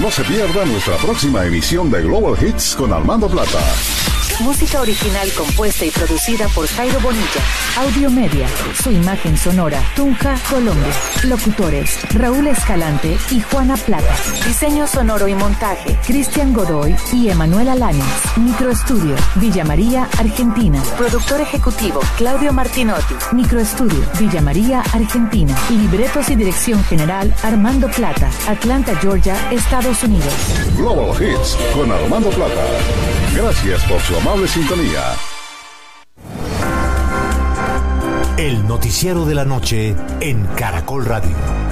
No se pierda nuestra próxima emisión de Global Hits con Armando Plata. Música original compuesta y producida por Jairo Bonilla. Audio Media, su imagen sonora, Tunja, Colombia. Locutores, Raúl Escalante y Juana Plata. Diseño sonoro y montaje, Cristian Godoy y Emanuela Lanes. Microestudio, Villa María, Argentina. Productor ejecutivo, Claudio Martinotti. Microestudio, Villa María, Argentina. Libretos y dirección general, Armando Plata. Atlanta, Georgia, Estados Unidos. Global Hits con Armando Plata. Gracias por su amable sintonía. El noticiero de la noche en Caracol Radio.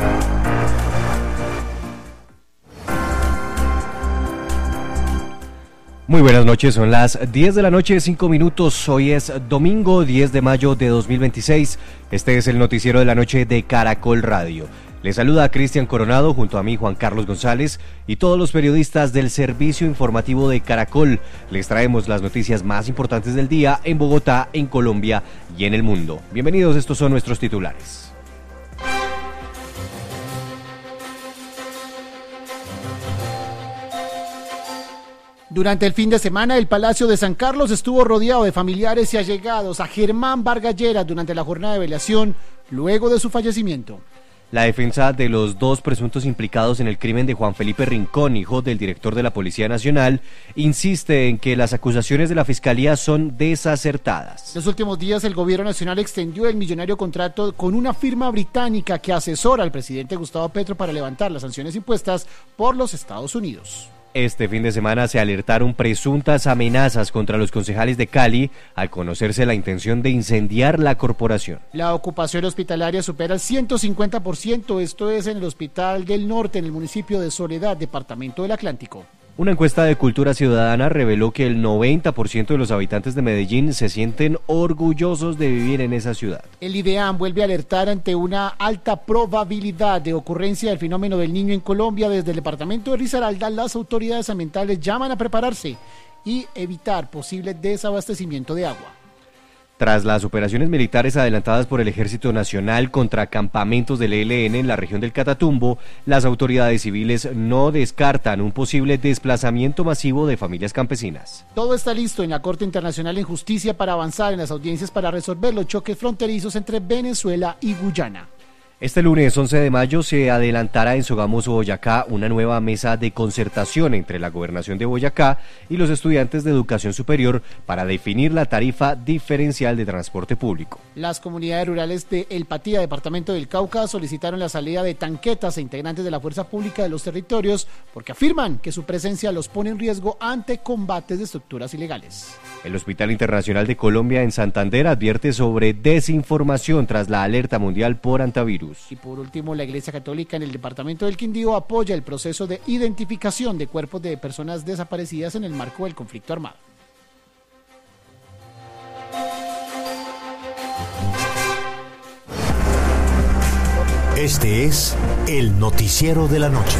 Muy buenas noches, son las 10 de la noche, 5 minutos. Hoy es domingo 10 de mayo de 2026. Este es el noticiero de la noche de Caracol Radio. Les saluda a Cristian Coronado junto a mí, Juan Carlos González, y todos los periodistas del servicio informativo de Caracol. Les traemos las noticias más importantes del día en Bogotá, en Colombia y en el mundo. Bienvenidos, estos son nuestros titulares. Durante el fin de semana, el Palacio de San Carlos estuvo rodeado de familiares y allegados a Germán Vargas Lleras durante la jornada de velación, luego de su fallecimiento. La defensa de los dos presuntos implicados en el crimen de Juan Felipe Rincón, hijo del director de la Policía Nacional, insiste en que las acusaciones de la Fiscalía son desacertadas. Los últimos días, el Gobierno Nacional extendió el millonario contrato con una firma británica que asesora al presidente Gustavo Petro para levantar las sanciones impuestas por los Estados Unidos. Este fin de semana se alertaron presuntas amenazas contra los concejales de Cali al conocerse la intención de incendiar la corporación. La ocupación hospitalaria supera el 150%, esto es en el Hospital del Norte, en el municipio de Soledad, departamento del Atlántico. Una encuesta de Cultura Ciudadana reveló que el 90% de los habitantes de Medellín se sienten orgullosos de vivir en esa ciudad. El IDEAM vuelve a alertar ante una alta probabilidad de ocurrencia del fenómeno del Niño en Colombia. Desde el departamento de Risaralda, las autoridades ambientales llaman a prepararse y evitar posible desabastecimiento de agua. Tras las operaciones militares adelantadas por el Ejército Nacional contra campamentos del ELN en la región del Catatumbo, las autoridades civiles no descartan un posible desplazamiento masivo de familias campesinas. Todo está listo en la Corte Internacional en Justicia para avanzar en las audiencias para resolver los choques fronterizos entre Venezuela y Guyana. Este lunes 11 de mayo se adelantará en Sogamoso, Boyacá, una nueva mesa de concertación entre la Gobernación de Boyacá y los estudiantes de educación superior para definir la tarifa diferencial de transporte público. Las comunidades rurales de El Patía, departamento del Cauca, solicitaron la salida de tanquetas e integrantes de la fuerza pública de los territorios porque afirman que su presencia los pone en riesgo ante combates de estructuras ilegales. El Hospital Internacional de Colombia en Santander advierte sobre desinformación tras la alerta mundial por antivirus. Y por último, la Iglesia Católica en el departamento del Quindío apoya el proceso de identificación de cuerpos de personas desaparecidas en el marco del conflicto armado. Este es el noticiero de la noche.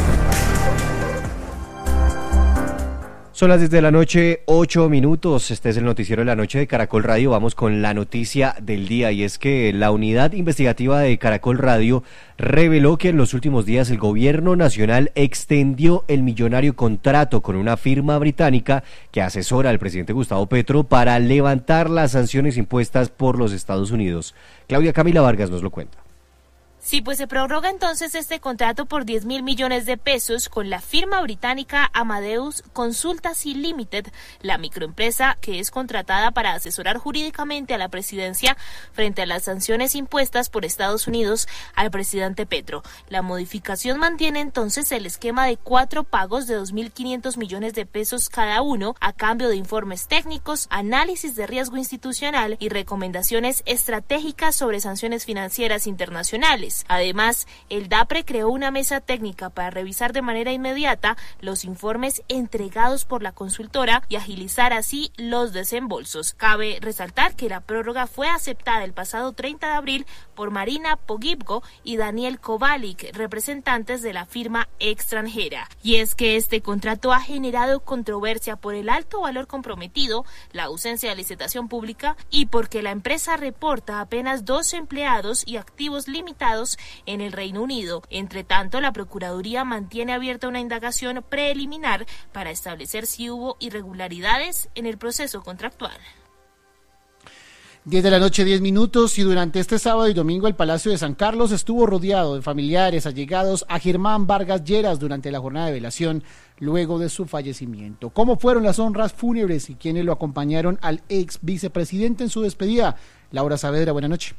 Son las 10 de la noche, 8 minutos. Este es el noticiero de la noche de Caracol Radio. Vamos con la noticia del día, y es que la unidad investigativa de Caracol Radio reveló que en los últimos días el gobierno nacional extendió el millonario contrato con una firma británica que asesora al presidente Gustavo Petro para levantar las sanciones impuestas por los Estados Unidos. Claudia Camila Vargas nos lo cuenta. Sí, pues se prorroga entonces este contrato por 10.000 millones de pesos con la firma británica Amadeus Consultancy Limited, la microempresa que es contratada para asesorar jurídicamente a la presidencia frente a las sanciones impuestas por Estados Unidos al presidente Petro. La modificación mantiene entonces el esquema de 4 pagos de 2.500 millones de pesos cada uno a cambio de informes técnicos, análisis de riesgo institucional y recomendaciones estratégicas sobre sanciones financieras internacionales. Además, el DAPRE creó una mesa técnica para revisar de manera inmediata los informes entregados por la consultora y agilizar así los desembolsos. Cabe resaltar que la prórroga fue aceptada el pasado 30 de abril por Marina Pogibgo y Daniel Kovalik, representantes de la firma extranjera. Y es que este contrato ha generado controversia por el alto valor comprometido, la ausencia de licitación pública y porque la empresa reporta apenas 2 empleados y activos limitados refugiados en el Reino Unido. Entre tanto, la Procuraduría mantiene abierta una indagación preliminar para establecer si hubo irregularidades en el proceso contractual. 10 de la noche, 10 minutos, y durante este sábado y domingo el Palacio de San Carlos estuvo rodeado de familiares allegados a Germán Vargas Lleras durante la jornada de velación luego de su fallecimiento. ¿Cómo fueron las honras fúnebres y quiénes lo acompañaron al ex vicepresidente en su despedida? Laura Saavedra, buenas noches.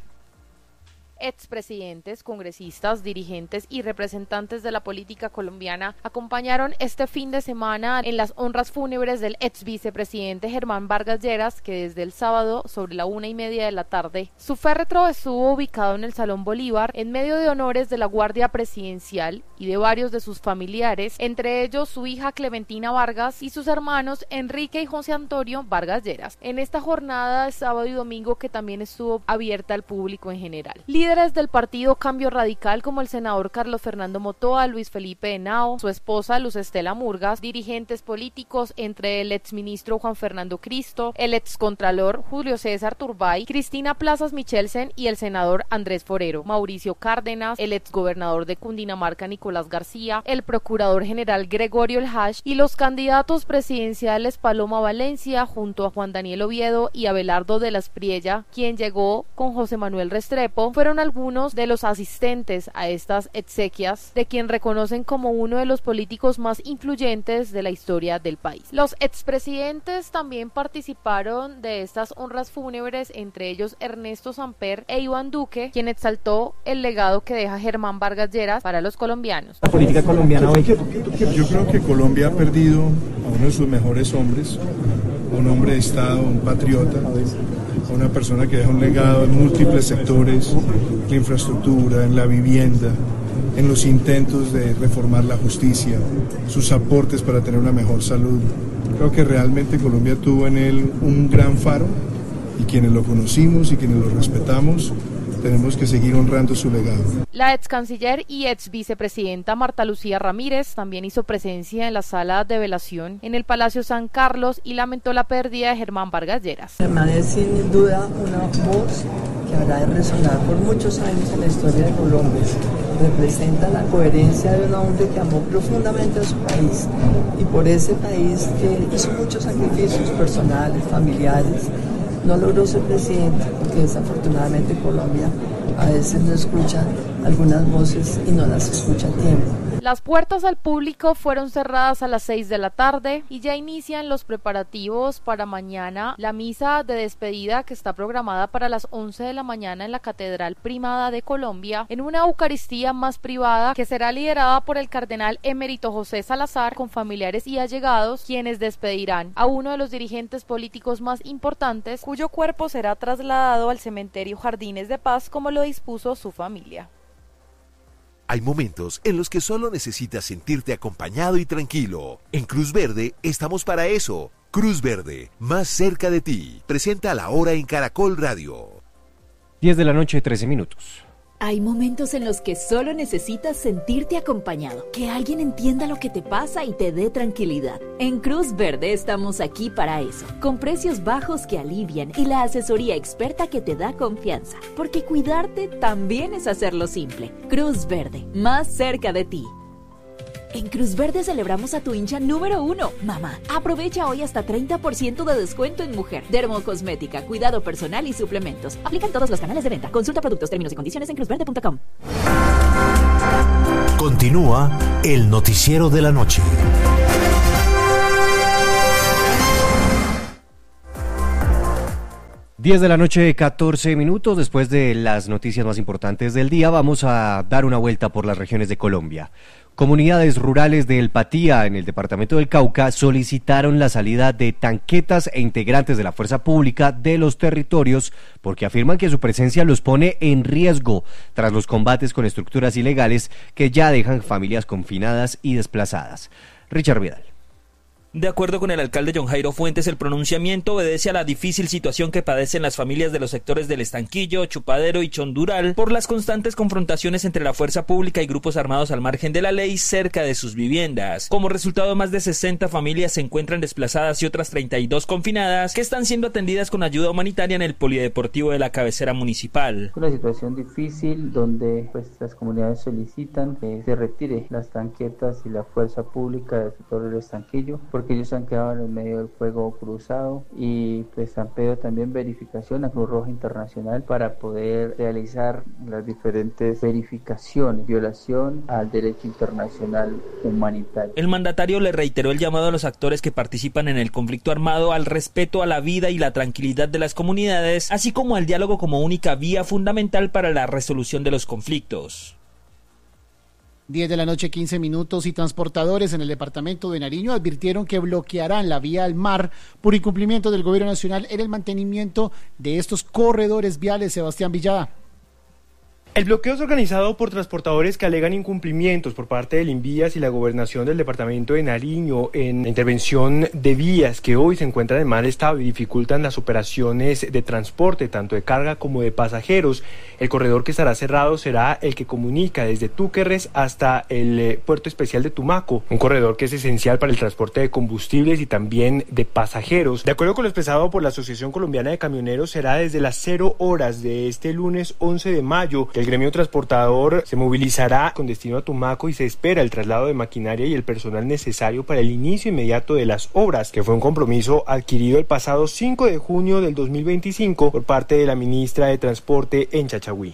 Expresidentes, congresistas, dirigentes y representantes de la política colombiana acompañaron este fin de semana en las honras fúnebres del ex vicepresidente Germán Vargas Lleras, que desde el sábado sobre la 1:30 de la tarde, su féretro estuvo ubicado en el Salón Bolívar en medio de honores de la Guardia Presidencial y de varios de sus familiares, entre ellos su hija Clementina Vargas y sus hermanos Enrique y José Antonio Vargas Lleras. En esta jornada de sábado y domingo, que también estuvo abierta al público en general, líderes del partido Cambio Radical como el senador Carlos Fernando Motoa, Luis Felipe Henao, su esposa Luz Estela Murgas, dirigentes políticos entre el exministro Juan Fernando Cristo, el excontralor Julio César Turbay, Cristina Plazas Michelsen y el senador Andrés Forero, Mauricio Cárdenas, el exgobernador de Cundinamarca Nicolás García, el procurador general Gregorio El Hash y los candidatos presidenciales Paloma Valencia junto a Juan Daniel Oviedo y Abelardo de la Espriella, quien llegó con José Manuel Restrepo, fueron algunos de los asistentes a estas exequias, de quien reconocen como uno de los políticos más influyentes de la historia del país. Los expresidentes también participaron de estas honras fúnebres, entre ellos Ernesto Samper e Iván Duque, quien exaltó el legado que deja Germán Vargas Lleras para los colombianos. La política colombiana hoy. Yo creo que Colombia ha perdido a uno de sus mejores hombres, un hombre de Estado, un patriota, una persona que deja un legado en múltiples sectores, en la infraestructura, en la vivienda, en los intentos de reformar la justicia, sus aportes para tener una mejor salud. Creo que realmente Colombia tuvo en él un gran faro, y quienes lo conocimos y quienes lo respetamos tenemos que seguir honrando su legado. La ex canciller y ex vicepresidenta Marta Lucía Ramírez también hizo presencia en la sala de velación en el Palacio San Carlos y lamentó la pérdida de Germán Vargas Lleras. Germán es sin duda una voz que habrá de resonar por muchos años en la historia de Colombia. Representa la coherencia de un hombre que amó profundamente a su país y por ese país que hizo muchos sacrificios personales, familiares. No logró ser presidente porque desafortunadamente Colombia a veces no escucha algunas voces y no las escucha a tiempo. Las puertas al público fueron cerradas a las 6 de la tarde y ya inician los preparativos para mañana la misa de despedida, que está programada para las 11 de la mañana en la Catedral Primada de Colombia, en una Eucaristía más privada que será liderada por el cardenal emérito José Salazar, con familiares y allegados, quienes despedirán a uno de los dirigentes políticos más importantes, cuyo cuerpo será trasladado al cementerio Jardines de Paz como lo dispuso su familia. Hay momentos en los que solo necesitas sentirte acompañado y tranquilo. En Cruz Verde estamos para eso. Cruz Verde, más cerca de ti. Presenta La Hora en Caracol Radio. 10 de la noche, 13 minutos. Hay momentos en los que solo necesitas sentirte acompañado, que alguien entienda lo que te pasa y te dé tranquilidad. En Cruz Verde estamos aquí para eso, con precios bajos que alivian y la asesoría experta que te da confianza, porque cuidarte también es hacerlo simple. Cruz Verde, más cerca de ti. En Cruz Verde celebramos a tu hincha número 1, mamá. Aprovecha hoy hasta 30% de descuento en mujer, dermocosmética, cuidado personal y suplementos. Aplican todos los canales de venta. Consulta productos, términos y condiciones en cruzverde.com. Continúa el noticiero de la noche. Diez de la noche, 14 minutos. Después de las noticias más importantes del día, vamos a dar una vuelta por las regiones de Colombia. Comunidades rurales de El Patía, en el departamento del Cauca, solicitaron la salida de tanquetas e integrantes de la fuerza pública de los territorios porque afirman que su presencia los pone en riesgo tras los combates con estructuras ilegales que ya dejan familias confinadas y desplazadas. Richard Vidal. De acuerdo con el alcalde John Jairo Fuentes, el pronunciamiento obedece a la difícil situación que padecen las familias de los sectores del Estanquillo, Chupadero y Chondural por las constantes confrontaciones entre la fuerza pública y grupos armados al margen de la ley cerca de sus viviendas. Como resultado, más de 60 familias se encuentran desplazadas y otras 32 confinadas que están siendo atendidas con ayuda humanitaria en el polideportivo de la cabecera municipal. Una situación difícil donde las comunidades solicitan que se retire las tanquetas y la fuerza pública del sector del Estanquillo, porque ellos han quedado en el medio del fuego cruzado y han pedido también verificación a Cruz Roja Internacional para poder realizar las diferentes verificaciones, violación al derecho internacional humanitario. El mandatario le reiteró el llamado a los actores que participan en el conflicto armado al respeto a la vida y la tranquilidad de las comunidades, así como al diálogo como única vía fundamental para la resolución de los conflictos. 10 de la noche, 15 minutos, y transportadores en el departamento de Nariño advirtieron que bloquearán la vía al mar por incumplimiento del gobierno nacional en el mantenimiento de estos corredores viales. Sebastián Villada. El bloqueo es organizado por transportadores que alegan incumplimientos por parte del INVIAS y la gobernación del departamento de Nariño en la intervención de vías que hoy se encuentran en mal estado y dificultan las operaciones de transporte, tanto de carga como de pasajeros. El corredor que estará cerrado será el que comunica desde Túquerres hasta el puerto especial de Tumaco, un corredor que es esencial para el transporte de combustibles y también de pasajeros. De acuerdo con lo expresado por la Asociación Colombiana de Camioneros, será desde las 0 horas de este lunes 11 de mayo que el gremio transportador se movilizará con destino a Tumaco y se espera el traslado de maquinaria y el personal necesario para el inicio inmediato de las obras, que fue un compromiso adquirido el pasado 5 de junio del 2025 por parte de la ministra de Transporte en Chachagüí.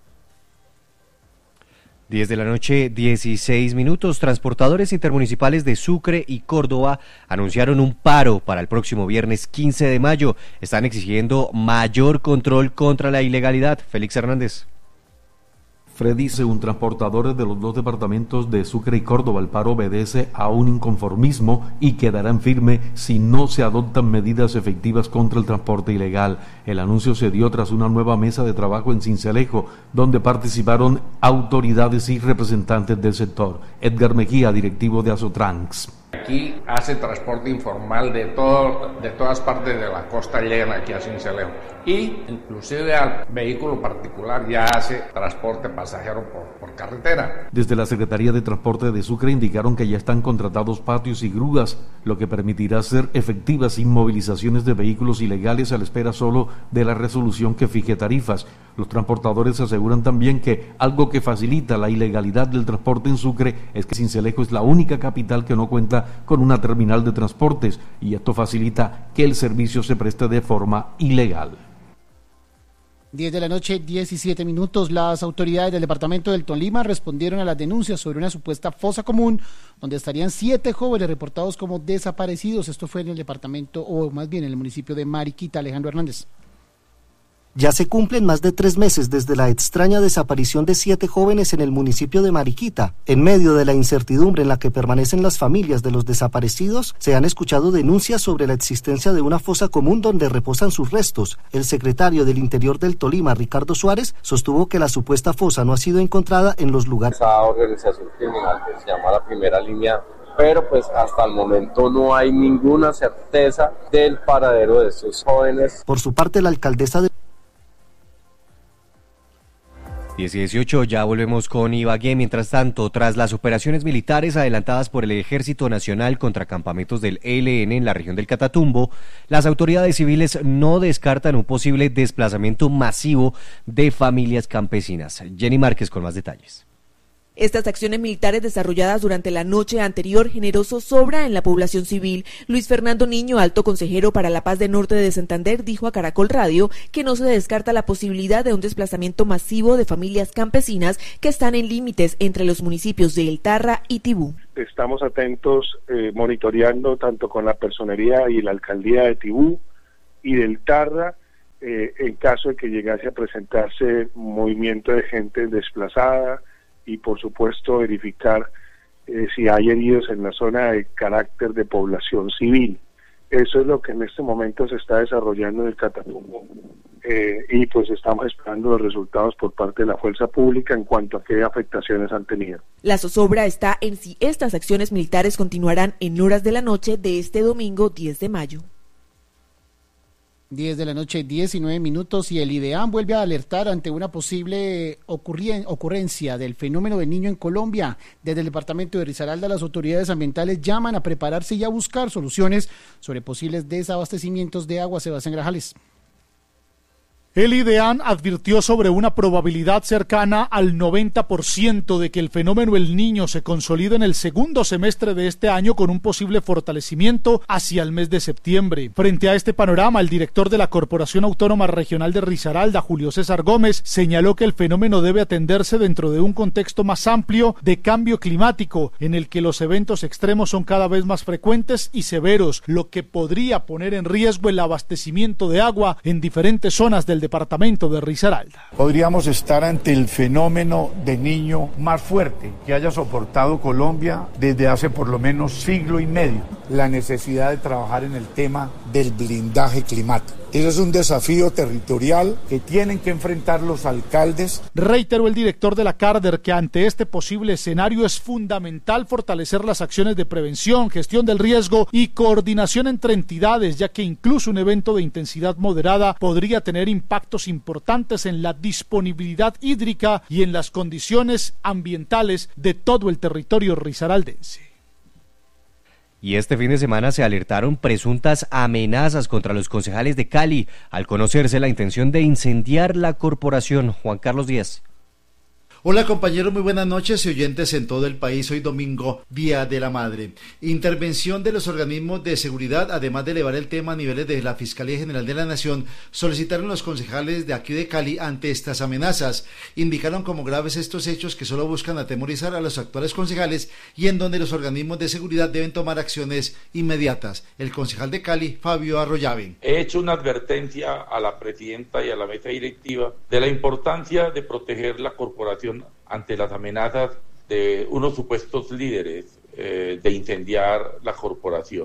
10 de la noche, 16 minutos. Transportadores intermunicipales de Sucre y Córdoba anunciaron un paro para el próximo viernes 15 de mayo. Están exigiendo mayor control contra la ilegalidad. Félix Hernández. Freddy, según transportadores de los dos departamentos de Sucre y Córdoba, el paro obedece a un inconformismo y quedarán firme si no se adoptan medidas efectivas contra el transporte ilegal. El anuncio se dio tras una nueva mesa de trabajo en Sincelejo, donde participaron autoridades y representantes del sector. Edgar Mejía, directivo de Asotrans. Aquí hace transporte informal de todas partes de la costa, llegan aquí a Sincelejo, y inclusive al vehículo particular ya hace transporte pasajero por carretera. Desde la Secretaría de Transporte de Sucre indicaron que ya están contratados patios y grúas, lo que permitirá hacer efectivas inmovilizaciones de vehículos ilegales a la espera solo de la resolución que fije tarifas. Los transportadores aseguran también que algo que facilita la ilegalidad del transporte en Sucre es que Sincelejo es la única capital que no cuenta con una terminal de transportes, y esto facilita que el servicio se preste de forma ilegal. 10 de la noche, 17 minutos. Las autoridades del departamento del Tolima respondieron a las denuncias sobre una supuesta fosa común donde estarían 7 jóvenes reportados como desaparecidos. Esto fue en el departamento, o más bien en el municipio de Mariquita. Alejandro Hernández. Ya se cumplen más de 3 meses desde la extraña desaparición de 7 jóvenes en el municipio de Mariquita. En medio de la incertidumbre en la que permanecen las familias de los desaparecidos, se han escuchado denuncias sobre la existencia de una fosa común donde reposan sus restos. El secretario del Interior del Tolima, Ricardo Suárez, sostuvo que la supuesta fosa no ha sido encontrada en los lugares. Esa organización criminal que se llama la Primera Línea, pero pues hasta el momento no hay ninguna certeza del paradero de estos jóvenes. Por su parte, la alcaldesa de 10:18, ya volvemos con Ibagué. Mientras tanto, tras las operaciones militares adelantadas por el Ejército Nacional contra campamentos del ELN en la región del Catatumbo, las autoridades civiles no descartan un posible desplazamiento masivo de familias campesinas. Jenny Márquez con más detalles. Estas acciones militares desarrolladas durante la noche anterior generó zozobra en la población civil. Luis Fernando Niño, alto consejero para la paz del norte de Santander, dijo a Caracol Radio que no se descarta la posibilidad de un desplazamiento masivo de familias campesinas que están en límites entre los municipios de El Tarra y Tibú. Estamos atentos, monitoreando tanto con la personería y la alcaldía de Tibú y del Tarra, en caso de que llegase a presentarse movimiento de gente desplazada, y por supuesto verificar si hay heridos en la zona de carácter de población civil. Eso es lo que en este momento se está desarrollando en el Catatumbo. Y pues estamos esperando los resultados por parte de la fuerza pública en cuanto a qué afectaciones han tenido. La zozobra está en si estas acciones militares continuarán en horas de la noche de este domingo 10 de mayo. 10 de la noche, 19 minutos, y el IDEAM vuelve a alertar ante una posible ocurrencia del fenómeno del niño en Colombia. Desde el departamento de Risaralda, las autoridades ambientales llaman a prepararse y a buscar soluciones sobre posibles desabastecimientos de agua. Sebastián Grajales. El IDEAM advirtió sobre una probabilidad cercana al 90% de que el fenómeno El Niño se consolide en el segundo semestre de este año, con un posible fortalecimiento hacia el mes de septiembre. Frente a este panorama, el director de la Corporación Autónoma Regional de Risaralda, Julio César Gómez, señaló que el fenómeno debe atenderse dentro de un contexto más amplio de cambio climático, en el que los eventos extremos son cada vez más frecuentes y severos, lo que podría poner en riesgo el abastecimiento de agua en diferentes zonas del departamento de Risaralda. Podríamos estar ante el fenómeno de niño más fuerte que haya soportado Colombia desde hace por lo menos siglo y medio. La necesidad de trabajar en el tema del blindaje climático. Ese es un desafío territorial que tienen que enfrentar los alcaldes. Reiteró el director de la CARDER que ante este posible escenario es fundamental fortalecer las acciones de prevención, gestión del riesgo y coordinación entre entidades, ya que incluso un evento de intensidad moderada podría tener impactos importantes en la disponibilidad hídrica y en las condiciones ambientales de todo el territorio risaraldense. Y este fin de semana se alertaron presuntas amenazas contra los concejales de Cali al conocerse la intención de incendiar la corporación. Juan Carlos Díaz. Hola compañeros, muy buenas noches y oyentes en todo el país. Hoy domingo, Día de la Madre. Intervención de los organismos de seguridad, además de elevar el tema a niveles de la Fiscalía General de la Nación, solicitaron los concejales de aquí de Cali ante estas amenazas. Indicaron como graves estos hechos que solo buscan atemorizar a los actuales concejales y en donde los organismos de seguridad deben tomar acciones inmediatas. El concejal de Cali, Fabio Arroyave. He hecho una advertencia a la presidenta y a la mesa directiva de la importancia de proteger la corporación ante las amenazas de unos supuestos líderes de incendiar la corporación.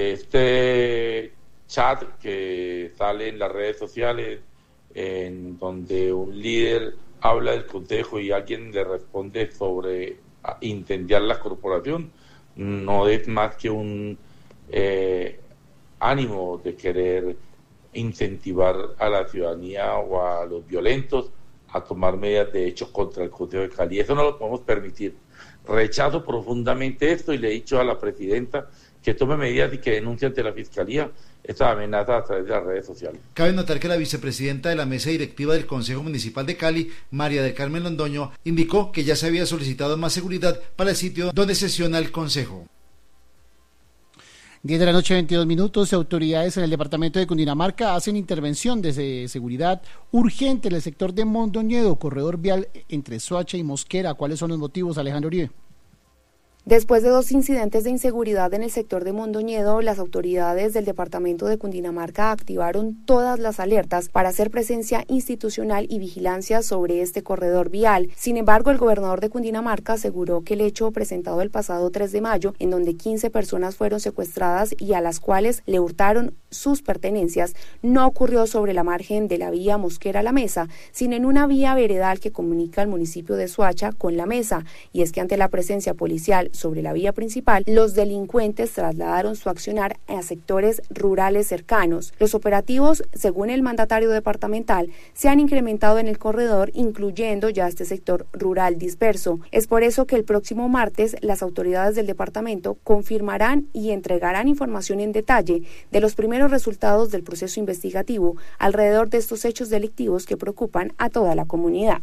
Este chat que sale en las redes sociales, en donde un líder habla del consejo y alguien le responde sobre incendiar la corporación, no es más que un ánimo de querer incentivar a la ciudadanía o a los violentos a tomar medidas de hecho contra el Consejo de Cali. Eso no lo podemos permitir. Rechazo profundamente esto y le he dicho a la presidenta que tome medidas y que denuncie ante la Fiscalía estas amenazas a través de las redes sociales. Cabe notar que la vicepresidenta de la mesa directiva del Consejo Municipal de Cali, María del Carmen Londoño, indicó que ya se había solicitado más seguridad para el sitio donde sesiona el Consejo. 10 de la noche, 22 minutos. Autoridades en el departamento de Cundinamarca hacen intervención de seguridad urgente en el sector de Mondoñedo, corredor vial entre Soacha y Mosquera. ¿Cuáles son los motivos, Alejandro Uribe? Después de 2 incidentes de inseguridad en el sector de Mondoñedo, las autoridades del departamento de Cundinamarca activaron todas las alertas para hacer presencia institucional y vigilancia sobre este corredor vial. Sin embargo, el gobernador de Cundinamarca aseguró que el hecho presentado el pasado 3 de mayo, en donde 15 personas fueron secuestradas y a las cuales le hurtaron sus pertenencias, no ocurrió sobre la margen de la vía Mosquera-La Mesa, sino en una vía veredal que comunica al municipio de Soacha con La Mesa. Y es que ante la presencia policial sobre la vía principal, los delincuentes trasladaron su accionar a sectores rurales cercanos. Los operativos, según el mandatario departamental, se han incrementado en el corredor, incluyendo ya este sector rural disperso. Es por eso que el próximo martes las autoridades del departamento confirmarán y entregarán información en detalle de los primeros resultados del proceso investigativo alrededor de estos hechos delictivos que preocupan a toda la comunidad.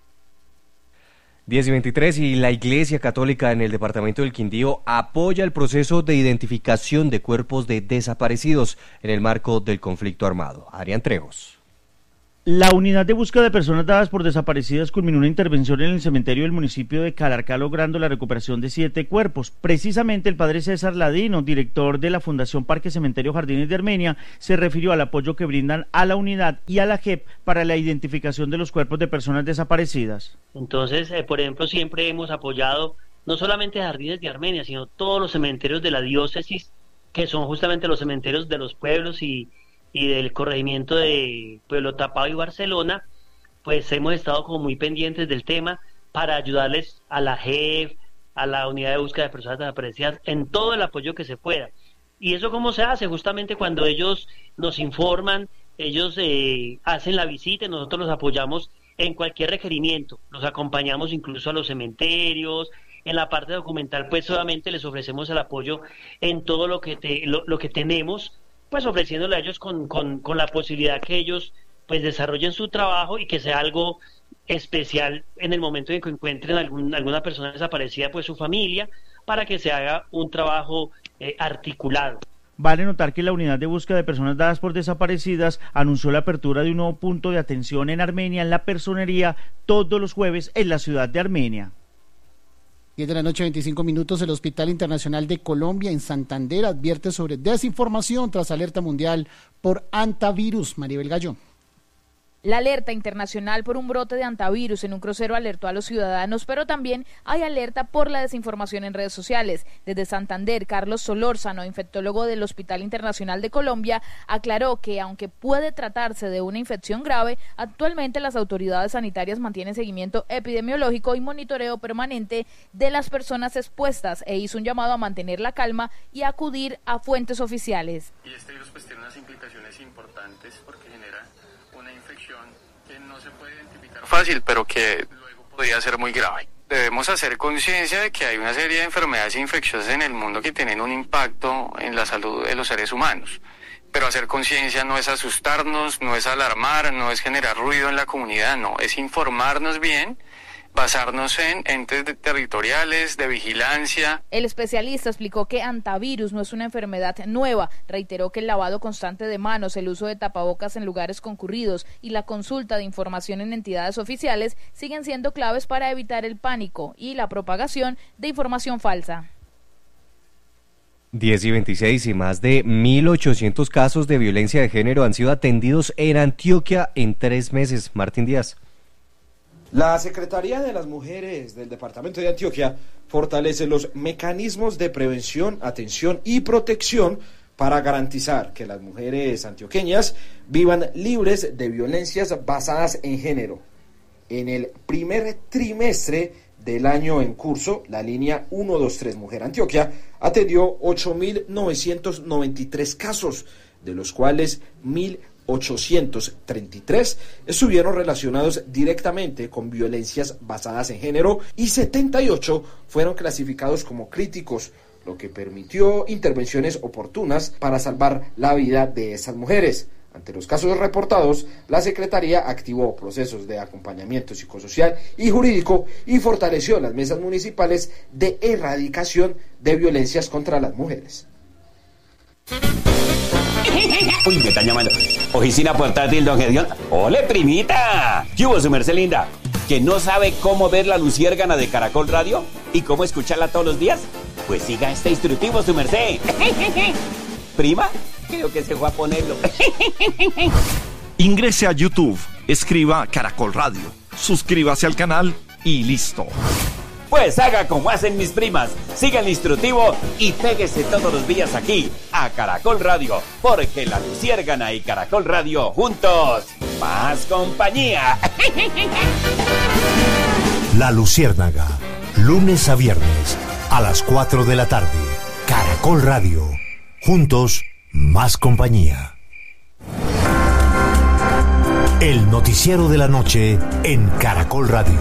10:23 y la Iglesia Católica en el departamento del Quindío apoya el proceso de identificación de cuerpos de desaparecidos en el marco del conflicto armado. Adrián Trejos. La unidad de búsqueda de personas dadas por desaparecidas culminó una intervención en el cementerio del municipio de Calarcá, logrando la recuperación de 7 cuerpos. Precisamente el padre César Ladino, director de la Fundación Parque Cementerio Jardines de Armenia, se refirió al apoyo que brindan a la unidad y a la JEP para la identificación de los cuerpos de personas desaparecidas. Entonces, por ejemplo, siempre hemos apoyado no solamente Jardines de Armenia, sino todos los cementerios de la diócesis que son justamente los cementerios de los pueblos y del corregimiento de Pueblo Tapado y Barcelona, pues hemos estado como muy pendientes del tema para ayudarles a la JEF, a la Unidad de Búsqueda de Personas Desaparecidas, en todo el apoyo que se pueda. ¿Y eso cómo se hace? Justamente cuando ellos nos informan, ellos hacen la visita y nosotros los apoyamos en cualquier requerimiento, los acompañamos incluso a los cementerios. En la parte documental, pues obviamente les ofrecemos el apoyo en todo lo que tenemos, pues ofreciéndole a ellos con la posibilidad que ellos pues desarrollen su trabajo y que sea algo especial en el momento en que encuentren alguna persona desaparecida, pues su familia, para que se haga un trabajo articulado. Vale notar que la Unidad de Búsqueda de Personas Dadas por Desaparecidas anunció la apertura de un nuevo punto de atención en Armenia, en la Personería, todos los jueves en la ciudad de Armenia. 10 de la noche, 25 minutos, el Hospital Internacional de Colombia en Santander advierte sobre desinformación tras alerta mundial por hantavirus. Maribel Gallo. La alerta internacional por un brote de hantavirus en un crucero alertó a los ciudadanos, pero también hay alerta por la desinformación en redes sociales. Desde Santander, Carlos Solórzano, infectólogo del Hospital Internacional de Colombia, aclaró que aunque puede tratarse de una infección grave, actualmente las autoridades sanitarias mantienen seguimiento epidemiológico y monitoreo permanente de las personas expuestas e hizo un llamado a mantener la calma y acudir a fuentes oficiales. Y este virus pues tiene unas implicaciones importantes porque genera una infección que no se puede identificar fácil, pero que luego podría ser muy grave. Debemos hacer conciencia de que hay una serie de enfermedades infecciosas en el mundo que tienen un impacto en la salud de los seres humanos. Pero hacer conciencia no es asustarnos, no es alarmar, no es generar ruido en la comunidad, no, es informarnos bien, basarnos en entes territoriales, de vigilancia. El especialista explicó que hantavirus no es una enfermedad nueva, reiteró que el lavado constante de manos, el uso de tapabocas en lugares concurridos y la consulta de información en entidades oficiales siguen siendo claves para evitar el pánico y la propagación de información falsa. 10:26 y más de 1.800 casos de violencia de género han sido atendidos en Antioquia en 3 meses. Martín Díaz. La Secretaría de las Mujeres del Departamento de Antioquia fortalece los mecanismos de prevención, atención y protección para garantizar que las mujeres antioqueñas vivan libres de violencias basadas en género. En el primer trimestre del año en curso, la línea 123 Mujer Antioquia atendió 8.993 casos, de los cuales 1.833 estuvieron relacionados directamente con violencias basadas en género y 78 fueron clasificados como críticos, lo que permitió intervenciones oportunas para salvar la vida de esas mujeres. Ante los casos reportados, la Secretaría activó procesos de acompañamiento psicosocial y jurídico y fortaleció las mesas municipales de erradicación de violencias contra las mujeres. Uy, me están llamando. Oficina portátil, don Gedión. ¡Ole, primita! ¿Qué hubo, su merced linda? ¿Que no sabe cómo ver la luciérgana de Caracol Radio? ¿Y cómo escucharla todos los días? Pues siga este instructivo, su merced. ¿Prima? Creo que se fue a ponerlo. Ingrese a YouTube, escriba Caracol Radio, suscríbase al canal y listo. Pues haga como hacen mis primas, siga el instructivo y péguese todos los días aquí, a Caracol Radio, porque la luciérgana y Caracol Radio juntos, más compañía. La Luciérnaga, lunes a viernes, a las 4 de la tarde, Caracol Radio, juntos, más compañía. El noticiero de la noche en Caracol Radio.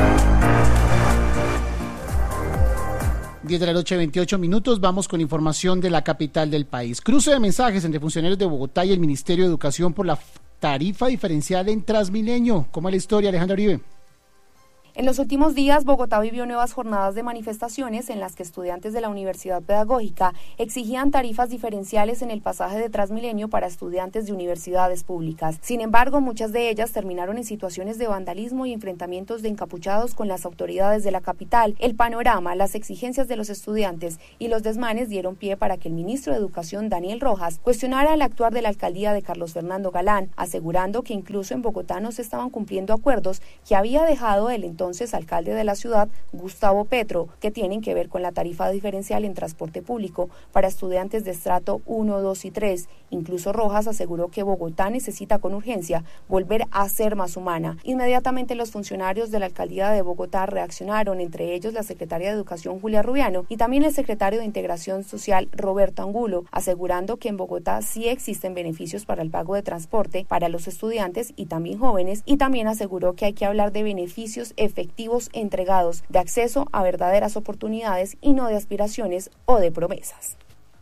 10 de la noche, 28 minutos. Vamos con información de la capital del país. Cruce de mensajes entre funcionarios de Bogotá y el Ministerio de Educación por la tarifa diferencial en Transmilenio. ¿Cómo es la historia, Alejandro Uribe? En los últimos días, Bogotá vivió nuevas jornadas de manifestaciones en las que estudiantes de la Universidad Pedagógica exigían tarifas diferenciales en el pasaje de Transmilenio para estudiantes de universidades públicas. Sin embargo, muchas de ellas terminaron en situaciones de vandalismo y enfrentamientos de encapuchados con las autoridades de la capital. El panorama, las exigencias de los estudiantes y los desmanes dieron pie para que el ministro de Educación, Daniel Rojas, cuestionara el actuar de la alcaldía de Carlos Fernando Galán, asegurando que incluso en Bogotá no se estaban cumpliendo acuerdos que había dejado el entorno entonces alcalde de la ciudad, Gustavo Petro, que tienen que ver con la tarifa diferencial en transporte público para estudiantes de estrato 1, 2 y 3. Incluso Rojas aseguró que Bogotá necesita con urgencia volver a ser más humana. Inmediatamente los funcionarios de la alcaldía de Bogotá reaccionaron, entre ellos la secretaria de Educación Julia Rubiano y también el secretario de Integración Social Roberto Angulo, asegurando que en Bogotá sí existen beneficios para el pago de transporte para los estudiantes y también jóvenes, y también aseguró que hay que hablar de beneficios efectivos entregados, de acceso a verdaderas oportunidades y no de aspiraciones o de promesas.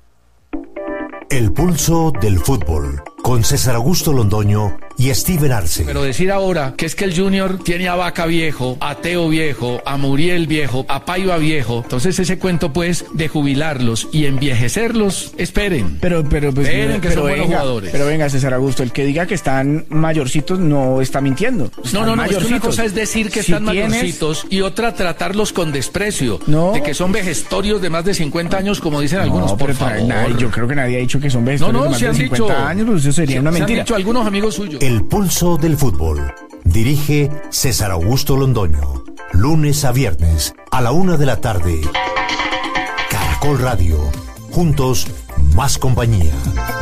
El pulso del fútbol, con César Augusto Londoño y Steven Arce. Pero decir ahora que es que el Junior tiene a Vaca viejo, a Teo viejo, a Muriel viejo, a Paiva viejo, entonces ese cuento pues de jubilarlos y envejecerlos, esperen. Pero esperen que son buenos jugadores. Pero venga, César Augusto, el que diga que están mayorcitos no está mintiendo. No, es que una cosa es decir que están mayorcitos y otra tratarlos con desprecio, de que son vejestorios de más de 50 años, como dicen algunos, por favor. Yo creo que nadie ha dicho que son vejestorios de más de 50 años, pues eso sería una mentira. Se han dicho algunos amigos suyos. El pulso del fútbol. Dirige César Augusto Londoño. Lunes a viernes a la 1 de la tarde. Caracol Radio. Juntos, más compañía.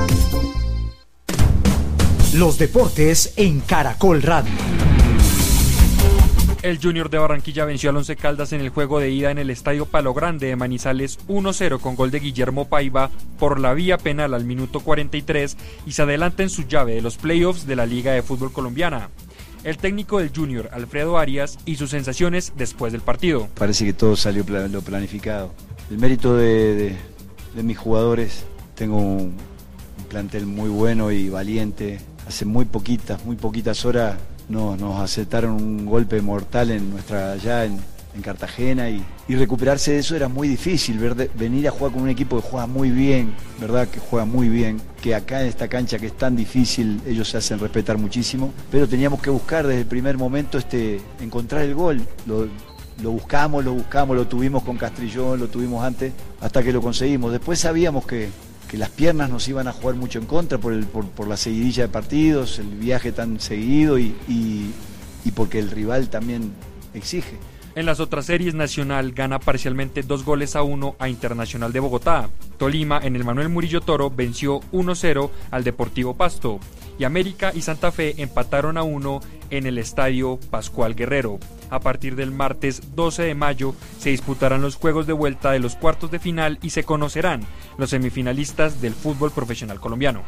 Los deportes en Caracol Radio. El Junior de Barranquilla venció al Once Caldas en el juego de ida en el Estadio Palo Grande de Manizales 1-0 con gol de Guillermo Paiva por la vía penal al minuto 43 y se adelanta en su llave de los playoffs de la Liga de Fútbol Colombiana. El técnico del Junior, Alfredo Arias, y sus sensaciones después del partido. Parece que todo salió lo planificado. El mérito de mis jugadores, tengo un plantel muy bueno y valiente. Hace muy poquitas horas nos aceptaron un golpe mortal allá en Cartagena y recuperarse de eso era muy difícil, venir a jugar con un equipo que juega muy bien, verdad que juega muy bien, que acá en esta cancha que es tan difícil ellos se hacen respetar muchísimo, pero teníamos que buscar desde el primer momento encontrar el gol. Lo buscamos, lo tuvimos con Castrillón, lo tuvimos antes, hasta que lo conseguimos. Después sabíamos que las piernas nos iban a jugar mucho en contra por la seguidilla de partidos, el viaje tan seguido y porque el rival también exige. En las otras series, Nacional gana parcialmente 2-1 a Internacional de Bogotá. Tolima, en el Manuel Murillo Toro, venció 1-0 al Deportivo Pasto. Y América y Santa Fe empataron a 1 en el Estadio Pascual Guerrero. A partir del martes 12 de mayo se disputarán los juegos de vuelta de los cuartos de final y se conocerán los semifinalistas del fútbol profesional colombiano.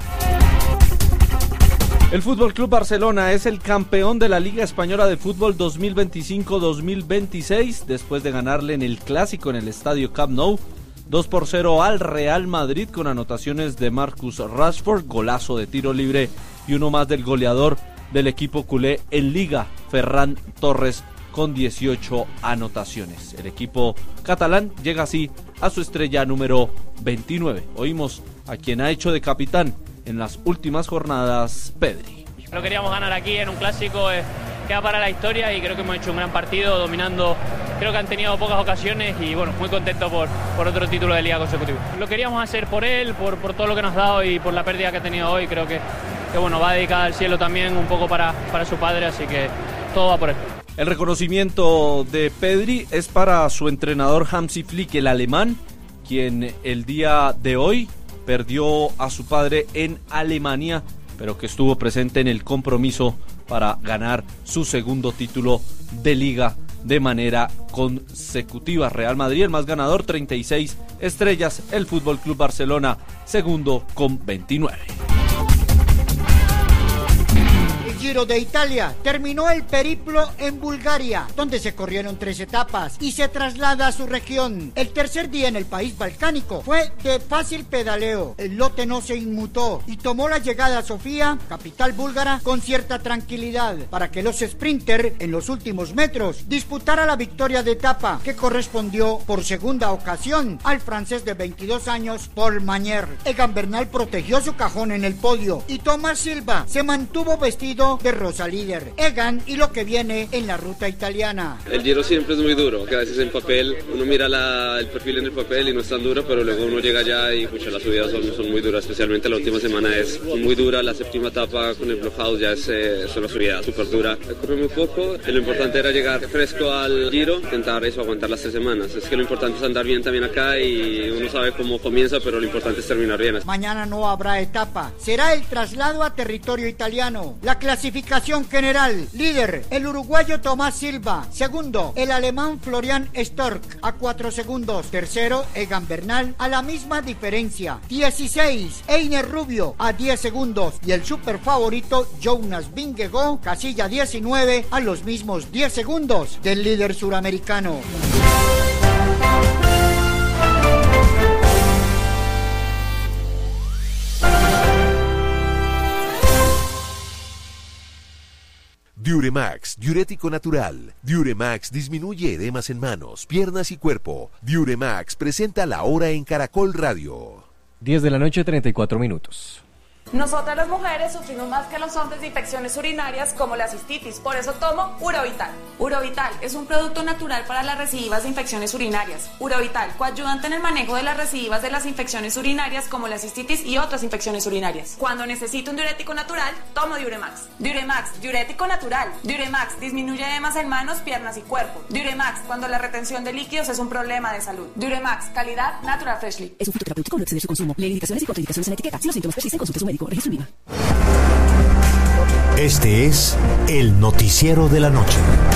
El Fútbol Club Barcelona es el campeón de la Liga Española de Fútbol 2025-2026 después de ganarle en el Clásico en el Estadio Camp Nou 2-0 al Real Madrid con anotaciones de Marcus Rashford, golazo de tiro libre y uno más del goleador del equipo culé en Liga, Ferran Torres, con 18 anotaciones. El equipo catalán llega así a su estrella número 29. Oímos a quien ha hecho de capitán en las últimas jornadas, Pedri. Lo queríamos ganar aquí en un clásico, queda para la historia y creo que hemos hecho un gran partido dominando. Creo que han tenido pocas ocasiones y bueno, muy contento por otro título de liga consecutivo. Lo queríamos hacer por él, por todo lo que nos ha dado y por la pérdida que ha tenido hoy. Creo que bueno, va dedicada al cielo también un poco para su padre, así que todo va por él. El reconocimiento de Pedri es para su entrenador Hansi Flick, el alemán, quien el día de hoy perdió a su padre en Alemania, pero que estuvo presente en el compromiso para ganar su segundo título de liga de manera consecutiva. Real Madrid, el más ganador, 36 estrellas. El Fútbol Club Barcelona, segundo con 29. Giro de Italia, terminó el periplo en Bulgaria, donde se corrieron 3 etapas y se traslada a su región. El tercer día en el país balcánico fue de fácil pedaleo. El lote no se inmutó y tomó la llegada a Sofía, capital búlgara, con cierta tranquilidad para que los sprinters en los últimos metros disputara la victoria de etapa que correspondió por segunda ocasión al francés de 22 años Paul Magnier. Egan Bernal protegió su cajón en el podio y Tomás Silva se mantuvo vestido Giro de Rosa Líder. Egan y lo que viene en la ruta italiana. El Giro siempre es muy duro, que a veces en papel uno mira el perfil en el papel y no es tan duro, pero luego uno llega allá y las subidas son muy duras, especialmente la última semana es muy dura, la séptima etapa con el Blockhouse ya es una subida súper dura. Corre muy poco, lo importante era llegar fresco al Giro, intentar eso, aguantar las 3 semanas. Es que lo importante es andar bien también acá y uno sabe cómo comienza, pero lo importante es terminar bien. Mañana no habrá etapa, será el traslado a territorio italiano. La clasificación general: líder, el uruguayo Tomás Silva; segundo, el alemán Florian Stork a 4 segundos; tercero, Egan Bernal a la misma diferencia; 16, Einer Rubio a 10 segundos y el super favorito Jonas Vingegaard, casilla 19, a los mismos 10 segundos del líder suramericano. Diuremax, diurético natural. Diuremax disminuye edemas en manos, piernas y cuerpo. Diuremax presenta La Hora en Caracol Radio. 10 de la noche, 34 minutos. Nosotras las mujeres sufrimos más que los hombres de infecciones urinarias como la cistitis, por eso tomo Urovital. Urovital es un producto natural para las recidivas de infecciones urinarias. Urovital, coayudante en el manejo de las recidivas de las infecciones urinarias como la cistitis y otras infecciones urinarias. Cuando necesito un diurético natural, tomo Diuremax. Diuremax, diurético natural. Diuremax disminuye edemas en manos, piernas y cuerpo. Diuremax, cuando la retención de líquidos es un problema de salud. Diuremax, calidad Natural Freshly. Es un fitoterapéutico, no excede su consumo. Lee indicaciones y contraindicaciones en la etiqueta. Si los síntomas persisten, consulte a su médico. Registro INVIMA. Este es el noticiero de la noche.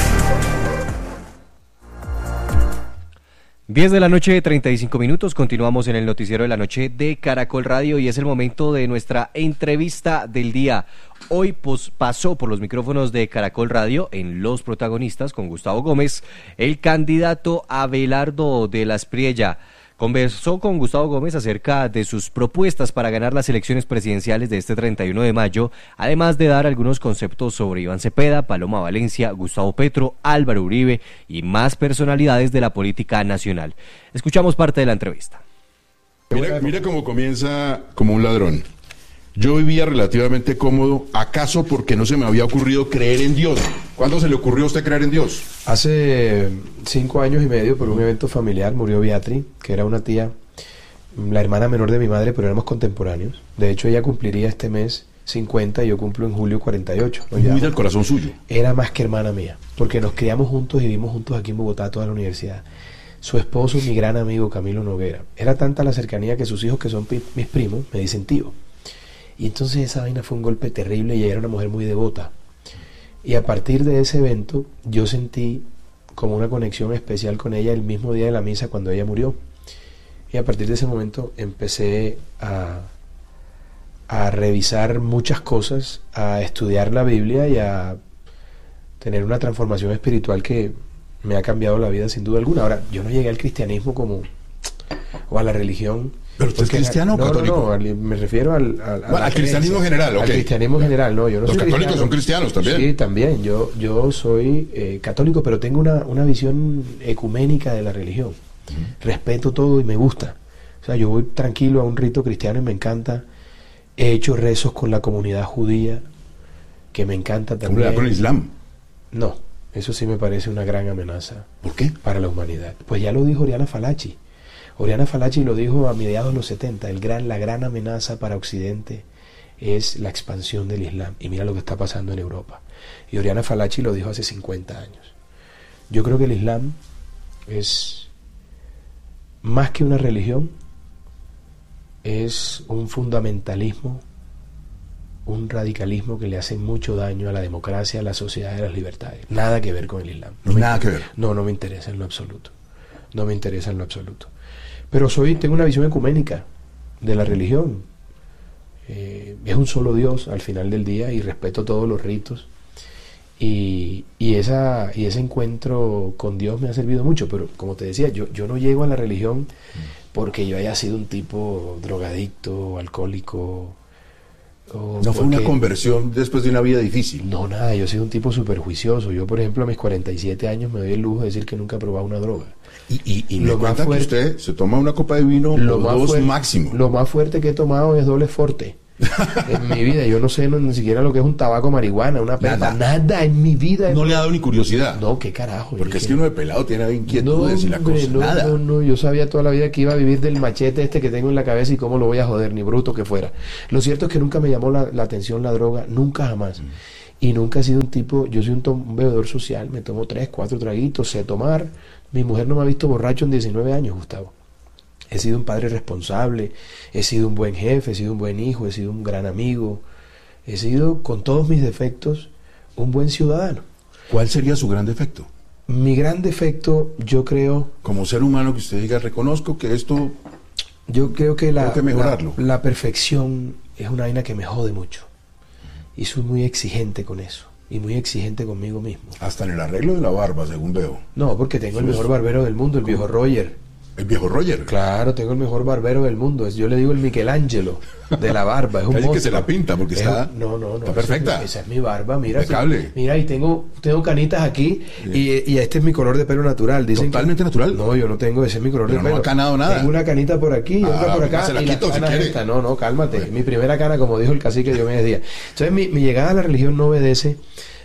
10 de la noche, 35 minutos. Continuamos en el noticiero de la noche de Caracol Radio y es el momento de nuestra entrevista del día. Hoy pasó por los micrófonos de Caracol Radio en Los Protagonistas con Gustavo Gómez, el candidato Abelardo de la Espriella. Conversó con Gustavo Gómez acerca de sus propuestas para ganar las elecciones presidenciales de este 31 de mayo, además de dar algunos conceptos sobre Iván Cepeda, Paloma Valencia, Gustavo Petro, Álvaro Uribe y más personalidades de la política nacional. Escuchamos parte de la entrevista. Mira cómo comienza como un ladrón. Yo vivía relativamente cómodo, acaso porque no se me había ocurrido creer en Dios. ¿Cuándo se le ocurrió a usted creer en Dios? Hace 5 años y medio, por un evento familiar, murió Beatriz, que era una tía, la hermana menor de mi madre, pero éramos contemporáneos. De hecho, ella cumpliría este mes 50 y yo cumplo en julio 48. Muy del corazón suyo. Era más que hermana mía, porque nos criamos juntos y vivimos juntos aquí en Bogotá toda la universidad. Su esposo, mi gran amigo Camilo Noguera. Era tanta la cercanía que sus hijos, que son mis primos, me dicen tío. Y entonces esa vaina fue un golpe terrible y ella era una mujer muy devota. Y a partir de ese evento yo sentí como una conexión especial con ella el mismo día de la misa cuando ella murió. Y a partir de ese momento empecé a revisar muchas cosas, a estudiar la Biblia y a tener una transformación espiritual que me ha cambiado la vida sin duda alguna. Ahora, yo no llegué al cristianismo o a la religión. ¿Pero usted es cristiano o católico? No, me refiero al cristianismo general, Al cristianismo general, no, yo no soy cristiano. Los católicos son cristianos también. Sí, también, yo soy católico, pero tengo una visión ecuménica de la religión. Respeto todo y me gusta. O sea, yo voy tranquilo a un rito cristiano y me encanta. He hecho rezos con la comunidad judía, que me encanta también. ¿Cómo con el Islam? No, eso sí me parece una gran amenaza. ¿Por qué? Para la humanidad. Pues ya lo dijo Oriana Fallaci. Oriana Fallaci lo dijo a mediados de los 70, la gran amenaza para Occidente es la expansión del Islam. Y mira lo que está pasando en Europa. Y Oriana Fallaci lo dijo hace 50 años. Yo creo que el Islam es más que una religión, es un fundamentalismo, un radicalismo que le hace mucho daño a la democracia, a la sociedad y a las libertades. Nada que ver con el Islam. Nada que ver. No me interesa en lo absoluto. No me interesa en lo absoluto. Pero tengo una visión ecuménica de la religión. Es un solo Dios al final del día y respeto todos los ritos. Y ese encuentro con Dios me ha servido mucho. Pero como te decía, yo no llego a la religión porque yo haya sido un tipo drogadicto, alcohólico. No fue una conversión después de una vida difícil. No, nada, yo he sido un tipo súper juicioso. Yo, por ejemplo, a mis 47 años me doy el lujo de decir que nunca he probado una droga. Y me cuenta que usted se toma una copa de vino o dos máximo. Lo más fuerte que he tomado es doble forte. En mi vida, yo no sé ni siquiera lo que es un tabaco, marihuana, una pepa, nada en mi vida. No le ha dado ni curiosidad. No, qué carajo. Porque es que uno de pelado tiene inquietudes y la cosa. Nada. No, yo sabía toda la vida que iba a vivir del machete este que tengo en la cabeza y cómo lo voy a joder, ni bruto que fuera. Lo cierto es que nunca me llamó la atención la droga, nunca jamás. Y nunca he sido un tipo, yo soy un bebedor social, me tomo 3, 4 traguitos, sé tomar. Mi mujer no me ha visto borracho en 19 años, Gustavo. He sido un padre responsable, he sido un buen jefe, he sido un buen hijo, he sido un gran amigo, he sido, con todos mis defectos, un buen ciudadano. ¿Cuál sería su gran defecto? Mi gran defecto, yo creo... Como ser humano, que usted diga, reconozco que esto... Yo creo que mejorarlo. La perfección es una vaina que me jode mucho. Y soy muy exigente con eso. Y muy exigente conmigo mismo. Hasta en el arreglo de la barba, según veo. No, porque tengo el mejor barbero del mundo, el viejo Roger. ¿El viejo Roger? Claro, tengo el mejor barbero del mundo. Yo le digo el Michelangelo de la barba. Es un monstruo. Que se la pinta porque está... No. Está perfecta. Esa es mi barba, mira. Impecable. Mira, y tengo canitas aquí y este es mi color de pelo natural. Dicen ¿Totalmente natural? No, yo no tengo, ese es mi color de pelo. No ha canado nada. Tengo una canita por aquí y otra por acá. Se la y quito si quiere. Esta. No, cálmate. Bueno. Mi primera cana, como dijo el cacique Diomedes Díaz. Entonces, mi llegada a la religión no obedece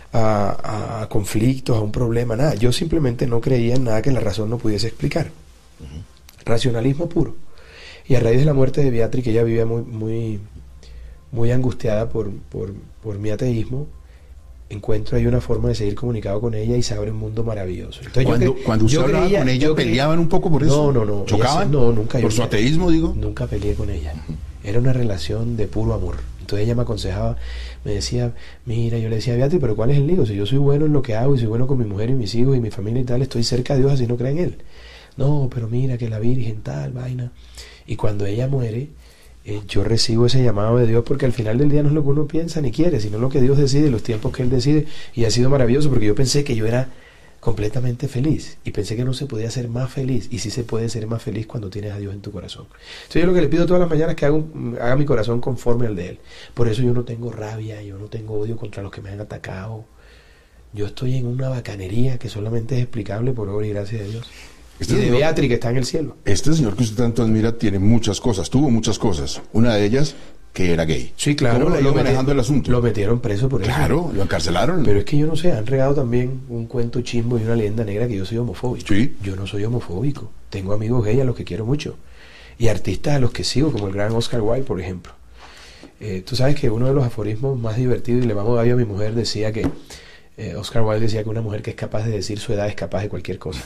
a conflictos, a un problema, nada. Yo simplemente no creía en nada que la razón no pudiese explicar. Racionalismo puro. Y a raíz de la muerte de Beatriz, que ella vivía muy angustiada por mi ateísmo, encuentro ahí una forma de seguir comunicado con ella y se abre un mundo maravilloso. Entonces, cuando usted hablaba con ella, ¿peleaban un poco por eso? No. ¿Chocaban? No, nunca. ¿Por su ateísmo, digo? Nunca peleé con ella. Era una relación de puro amor. Entonces ella me aconsejaba, me decía, mira, yo le decía, Beatriz, pero ¿cuál es el lío? Si yo soy bueno en lo que hago y soy bueno con mi mujer y mis hijos y mi familia y tal, estoy cerca de Dios, así no creen en él. No, pero mira que la Virgen tal, vaina. Y cuando ella muere, yo recibo ese llamado de Dios, porque al final del día no es lo que uno piensa ni quiere, sino lo que Dios decide, los tiempos que Él decide. Y ha sido maravilloso, porque yo pensé que yo era completamente feliz y pensé que no se podía ser más feliz, y sí se puede ser más feliz cuando tienes a Dios en tu corazón. Entonces yo lo que le pido todas las mañanas es que haga mi corazón conforme al de Él. Por eso yo no tengo rabia, yo no tengo odio contra los que me han atacado. Yo estoy en una bacanería que solamente es explicable por obra y gracia de Dios. Y de Beatriz, que está en el cielo. Este señor que usted tanto admira tiene muchas cosas, tuvo muchas cosas. Una de ellas, que era gay. Sí, claro. ¿Cómo le iba manejando el asunto? Lo metieron preso por eso. Claro, lo encarcelaron. Pero es que yo no sé, han regado también un cuento chimbo y una leyenda negra que yo soy homofóbico. Sí. Yo no soy homofóbico. Tengo amigos gays a los que quiero mucho. Y artistas a los que sigo, como el gran Oscar Wilde, por ejemplo. Tú sabes que uno de los aforismos más divertidos, y le mamo gallo a mi mujer, decía que Oscar Wilde decía que una mujer que es capaz de decir su edad es capaz de cualquier cosa.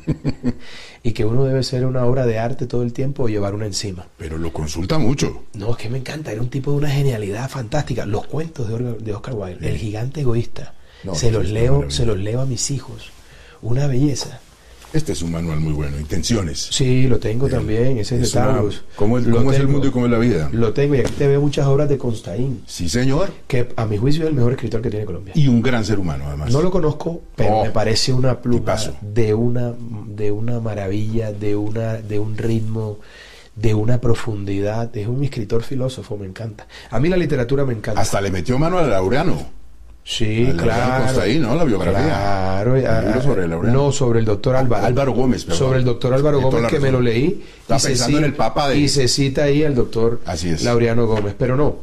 Y que uno debe ser una obra de arte todo el tiempo o llevar una encima. Pero lo consulta mucho. No, es que me encanta, era un tipo de una genialidad fantástica. Los cuentos de Oscar Wilde, El gigante egoísta, se los leo a mis hijos. Una belleza. Este es un manual muy bueno, Intenciones. Sí, lo tengo también, ese es de Taurus. ¿Cómo es el mundo y cómo es la vida? Lo tengo, y aquí te veo muchas obras de Constaín. Sí, señor. Que a mi juicio es el mejor escritor que tiene Colombia. Y un gran ser humano, además. No lo conozco, pero me parece una pluma de una maravilla, de un ritmo, de una profundidad. Es un escritor filósofo, me encanta. A mí la literatura me encanta. Hasta le metió mano al Laureano. Sí, claro. Constaín, ¿no? La biografía. Claro. Sobre el Laureano. No, sobre el doctor Álvaro. Álvaro Gómez, perdón. Sobre el doctor Álvaro Gómez, que me lo leí. Estaba pensando en el Papa de... Y se cita ahí al doctor Laureano Gómez. Pero no,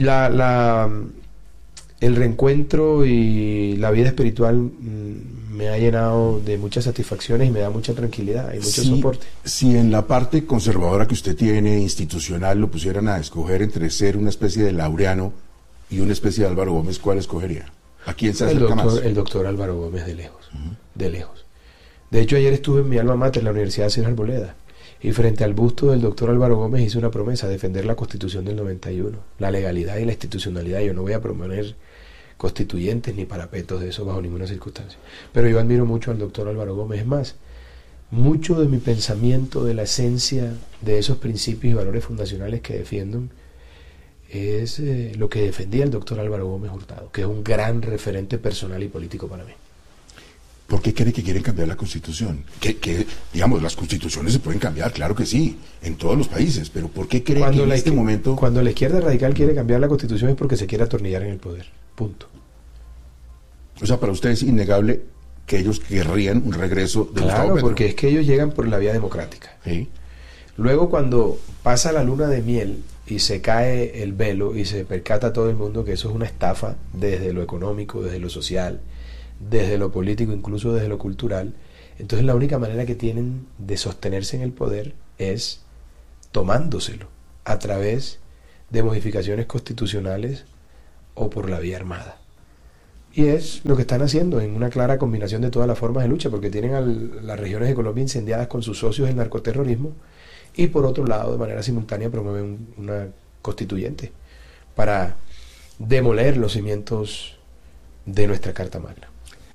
el reencuentro y la vida espiritual me ha llenado de muchas satisfacciones y me da mucha tranquilidad y mucho soporte. Si en la parte conservadora que usted tiene, institucional, lo pusieran a escoger entre ser una especie de Laureano y una especie de Álvaro Gómez, ¿cuál escogería? ¿A quién se acerca más? El doctor Álvaro Gómez, de lejos. De lejos. De hecho, ayer estuve en mi alma mater, en la Universidad de Ciudad Arboleda, y frente al busto del doctor Álvaro Gómez hice una promesa: defender la Constitución del 91, la legalidad y la institucionalidad. Yo no voy a proponer constituyentes ni parapetos de eso bajo ninguna circunstancia. Pero yo admiro mucho al doctor Álvaro Gómez. Es más, mucho de mi pensamiento, de la esencia de esos principios y valores fundacionales que defiendo, es lo que defendía el doctor Álvaro Gómez Hurtado, que es un gran referente personal y político para mí. ¿Por qué cree que quieren cambiar la Constitución? Que digamos, las constituciones se pueden cambiar, claro que sí, en todos los países, pero ¿por qué cree que en este momento... Cuando la izquierda radical quiere cambiar la Constitución es porque se quiere atornillar en el poder, punto. O sea, para usted es innegable que ellos querrían un regreso de Gustavo Petro. Porque es que ellos llegan por la vía democrática. ¿Sí? Luego, cuando pasa la luna de miel y se cae el velo y se percata todo el mundo que eso es una estafa desde lo económico, desde lo social, desde lo político, incluso desde lo cultural, entonces la única manera que tienen de sostenerse en el poder es tomándoselo a través de modificaciones constitucionales o por la vía armada. Y es lo que están haciendo en una clara combinación de todas las formas de lucha, porque tienen las regiones de Colombia incendiadas con sus socios del narcoterrorismo y por otro lado, de manera simultánea, promueven una constituyente para demoler los cimientos de nuestra Carta Magna.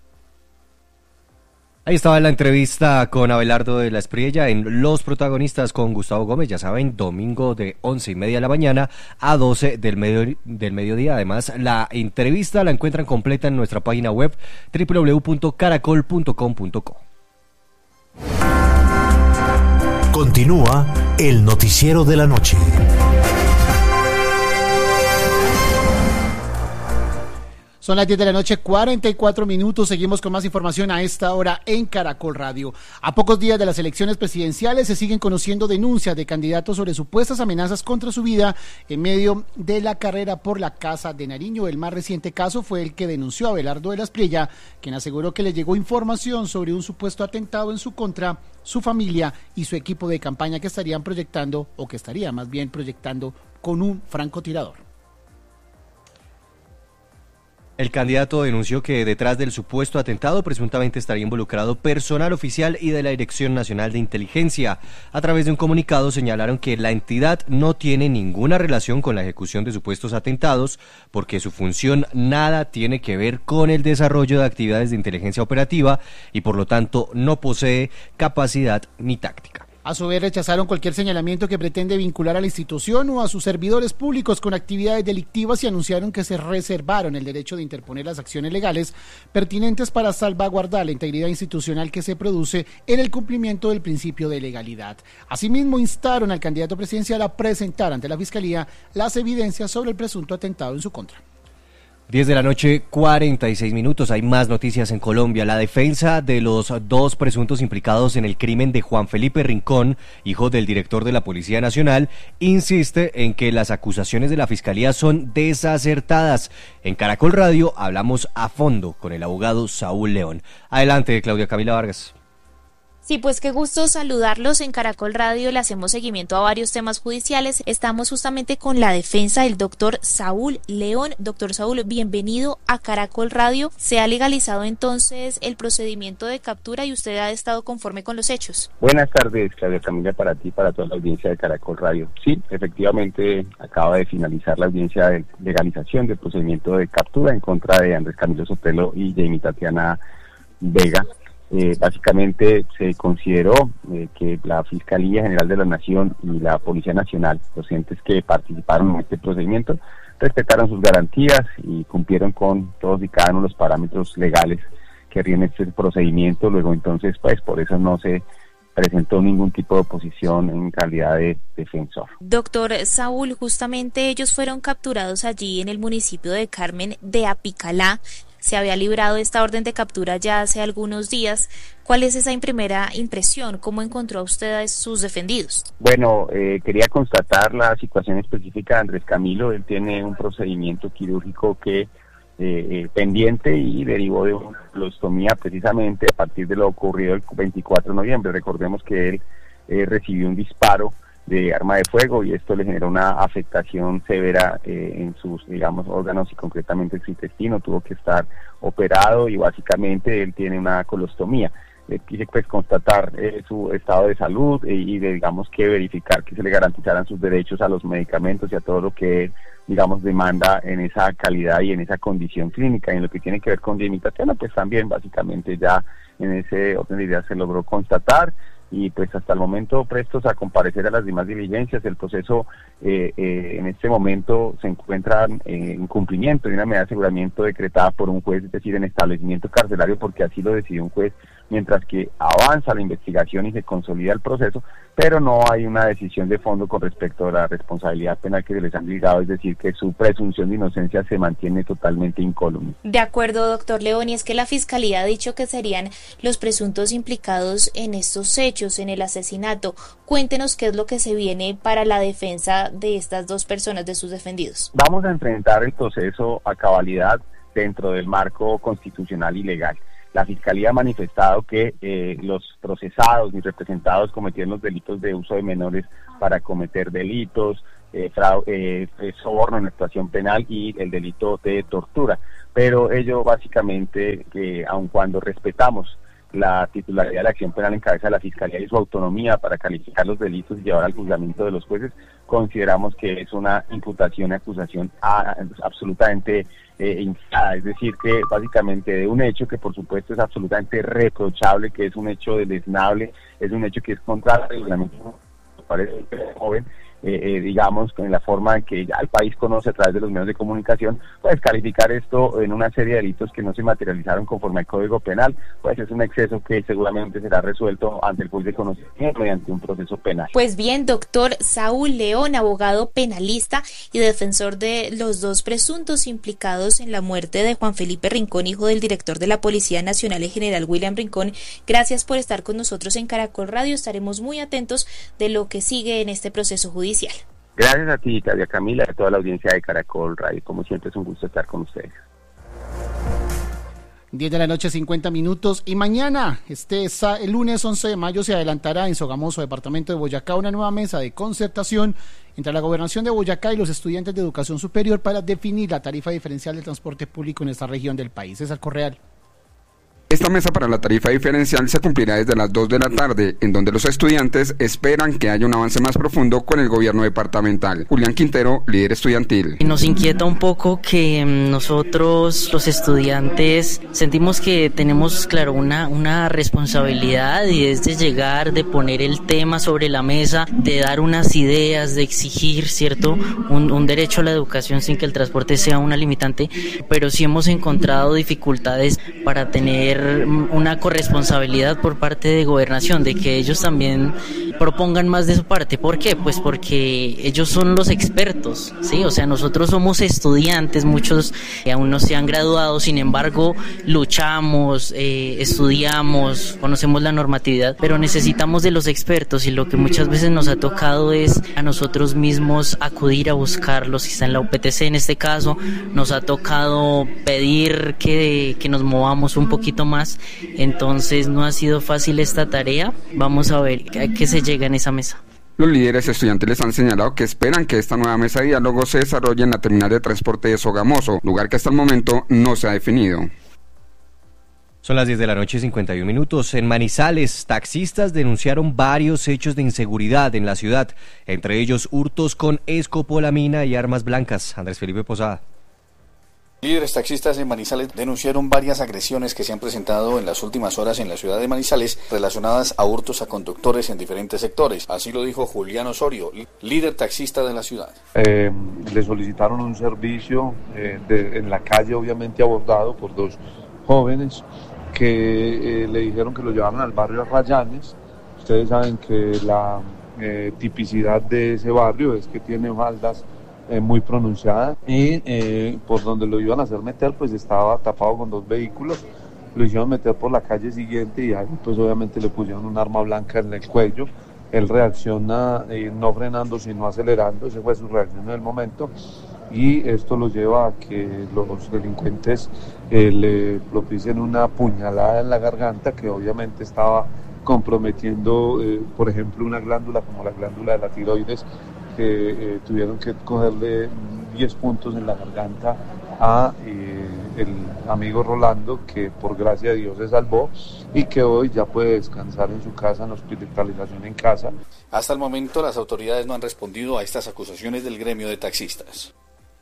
Ahí estaba la entrevista con Abelardo de la Espriella en Los Protagonistas con Gustavo Gómez, ya saben, domingo de 11:30 de la mañana a 12 del mediodía. Además, la entrevista la encuentran completa en nuestra página web www.caracol.com.co. Continúa el noticiero de la noche. Son las 10 de la noche, 44 minutos. Seguimos con más información a esta hora en Caracol Radio. A pocos días de las elecciones presidenciales se siguen conociendo denuncias de candidatos sobre supuestas amenazas contra su vida en medio de la carrera por la Casa de Nariño. El más reciente caso fue el que denunció a Abelardo de la Espriella, quien aseguró que le llegó información sobre un supuesto atentado en su contra, su familia y su equipo de campaña que estarían proyectando, o que estaría más bien proyectando, con un francotirador. El candidato denunció que detrás del supuesto atentado presuntamente estaría involucrado personal oficial y de la Dirección Nacional de Inteligencia. A través de un comunicado señalaron que la entidad no tiene ninguna relación con la ejecución de supuestos atentados porque su función nada tiene que ver con el desarrollo de actividades de inteligencia operativa y por lo tanto no posee capacidad ni táctica. A su vez, rechazaron cualquier señalamiento que pretende vincular a la institución o a sus servidores públicos con actividades delictivas y anunciaron que se reservaron el derecho de interponer las acciones legales pertinentes para salvaguardar la integridad institucional que se produce en el cumplimiento del principio de legalidad. Asimismo, instaron al candidato presidencial a presentar ante la Fiscalía las evidencias sobre el presunto atentado en su contra. 10 de la noche, 46 minutos. Hay más noticias en Colombia. La defensa de los dos presuntos implicados en el crimen de Juan Felipe Rincón, hijo del director de la Policía Nacional, insiste en que las acusaciones de la Fiscalía son desacertadas. En Caracol Radio hablamos a fondo con el abogado Saúl León. Adelante, Claudia Camila Vargas. Sí, pues qué gusto saludarlos. En Caracol Radio le hacemos seguimiento a varios temas judiciales. Estamos justamente con la defensa del doctor Saúl León. Doctor Saúl, bienvenido a Caracol Radio. ¿Se ha legalizado entonces el procedimiento de captura y usted ha estado conforme con los hechos? Buenas tardes, Claudia Camila, para ti y para toda la audiencia de Caracol Radio. Sí, efectivamente acaba de finalizar la audiencia de legalización del procedimiento de captura en contra de Andrés Camilo Sotelo y Jamie Tatiana Vega. Básicamente se consideró que la Fiscalía General de la Nación y la Policía Nacional, los entes que participaron en este procedimiento, respetaron sus garantías y cumplieron con todos y cada uno de los parámetros legales que rigen este procedimiento. Luego entonces, pues por eso no se presentó ningún tipo de oposición en calidad de defensor. Doctor Saúl, justamente ellos fueron capturados allí en el municipio de Carmen de Apicalá. Se había librado esta orden de captura ya hace algunos días. ¿Cuál es esa primera impresión? ¿Cómo encontró a usted a sus defendidos? Bueno, quería constatar la situación específica de Andrés Camilo. Él tiene un procedimiento quirúrgico que pendiente y derivó de una colostomía precisamente a partir de lo ocurrido el 24 de noviembre. Recordemos que él recibió un disparo de arma de fuego y esto le generó una afectación severa en sus, digamos, órganos y concretamente en su intestino. Tuvo que estar operado y básicamente él tiene una colostomía. Quise pues constatar su estado de salud y digamos que verificar que se le garantizaran sus derechos a los medicamentos y a todo lo que él, digamos, demanda en esa calidad y en esa condición clínica. Y en lo que tiene que ver con Jamie Tatiana, pues también básicamente ya en ese orden de ideas se logró constatar y pues hasta el momento prestos a comparecer a las demás diligencias. El proceso en este momento se encuentra en cumplimiento de una medida de aseguramiento decretada por un juez, es decir, en establecimiento carcelario, porque así lo decidió un juez mientras que avanza la investigación y se consolida el proceso, pero no hay una decisión de fondo con respecto a la responsabilidad penal que se les han ligado, es decir, que su presunción de inocencia se mantiene totalmente incólume. De acuerdo, doctor León, y es que la Fiscalía ha dicho que serían los presuntos implicados en estos hechos, en el asesinato. Cuéntenos qué es lo que se viene para la defensa de estas dos personas, de sus defendidos. Vamos a enfrentar el proceso a cabalidad dentro del marco constitucional y legal. La Fiscalía ha manifestado que los procesados y representados cometieron los delitos de uso de menores para cometer delitos, soborno en actuación penal y el delito de tortura. Pero ello básicamente, aun cuando respetamos la titularidad de la acción penal en cabeza de la Fiscalía y su autonomía para calificar los delitos y llevar al juzgamiento de los jueces, consideramos que es una imputación y acusación absolutamente inflada, es decir, que básicamente de un hecho que por supuesto es absolutamente reprochable, que es un hecho deleznable, es un hecho que es contra el reglamento, parece joven, digamos, con la forma en que ya el país conoce a través de los medios de comunicación, pues calificar esto en una serie de delitos que no se materializaron conforme al Código Penal, pues es un exceso que seguramente será resuelto ante el juez de conocimiento mediante un proceso penal. Pues bien, doctor Saúl León, abogado penalista y defensor de los dos presuntos implicados en la muerte de Juan Felipe Rincón, hijo del director de la Policía Nacional, el general William Rincón, gracias por estar con nosotros en Caracol Radio. Estaremos muy atentos de lo que sigue en este proceso judicial. Gracias a ti, Claudia Camila, y a toda la audiencia de Caracol Radio. Como siempre, es un gusto estar con ustedes. 10 de la noche, 50 minutos. Y mañana, el lunes 11 de mayo, se adelantará en Sogamoso, departamento de Boyacá, una nueva mesa de concertación entre la Gobernación de Boyacá y los estudiantes de educación superior para definir la tarifa diferencial del transporte público en esta región del país. César Correal. Esta mesa para la tarifa diferencial se cumplirá desde las 2 de la tarde, en donde los estudiantes esperan que haya un avance más profundo con el gobierno departamental. Julián Quintero, líder estudiantil. Nos inquieta un poco que nosotros, los estudiantes, sentimos que tenemos, claro, una responsabilidad, y es de llegar, de poner el tema sobre la mesa, de dar unas ideas, de exigir, ¿cierto?, un derecho a la educación sin que el transporte sea una limitante, pero sí hemos encontrado dificultades para tener una corresponsabilidad por parte de Gobernación, de que ellos también propongan más de su parte. ¿Por qué? Pues porque ellos son los expertos, ¿sí? O sea, nosotros somos estudiantes, muchos aún no se han graduado, sin embargo, luchamos, estudiamos, conocemos la normatividad, pero necesitamos de los expertos, y lo que muchas veces nos ha tocado es a nosotros mismos acudir a buscarlos. Quizá en la UPTC, en este caso, nos ha tocado pedir que nos movamos un poquito más, entonces no ha sido fácil esta tarea. Vamos a ver a qué se llega en esa mesa. Los líderes estudiantiles han señalado que esperan que esta nueva mesa de diálogo se desarrolle en la terminal de transporte de Sogamoso, lugar que hasta el momento no se ha definido. Son las 10 de la noche, 51 minutos. En Manizales, taxistas denunciaron varios hechos de inseguridad en la ciudad, entre ellos hurtos con escopolamina y armas blancas. Andrés Felipe Posada. Líderes taxistas en Manizales denunciaron varias agresiones que se han presentado en las últimas horas en la ciudad de Manizales relacionadas a hurtos a conductores en diferentes sectores. Así lo dijo Julián Osorio, líder taxista de la ciudad. Le solicitaron un servicio en la calle, obviamente abordado por dos jóvenes que le dijeron que lo llevaron al barrio Arrayanes. Ustedes saben que la tipicidad de ese barrio es que tiene faldas muy pronunciada, y por donde lo iban a hacer meter pues estaba tapado con dos vehículos. Lo hicieron meter por la calle siguiente y ahí pues obviamente le pusieron un arma blanca en el cuello. Él reacciona no frenando sino acelerando, esa fue su reacción en el momento, y esto lo lleva a que los delincuentes le propicien una puñalada en la garganta que obviamente estaba comprometiendo por ejemplo una glándula como la glándula de la tiroides, que tuvieron que cogerle 10 puntos en la garganta a el amigo Rolando, que por gracia de Dios se salvó y que hoy ya puede descansar en su casa, en hospitalización en casa. Hasta el momento las autoridades no han respondido a estas acusaciones del gremio de taxistas.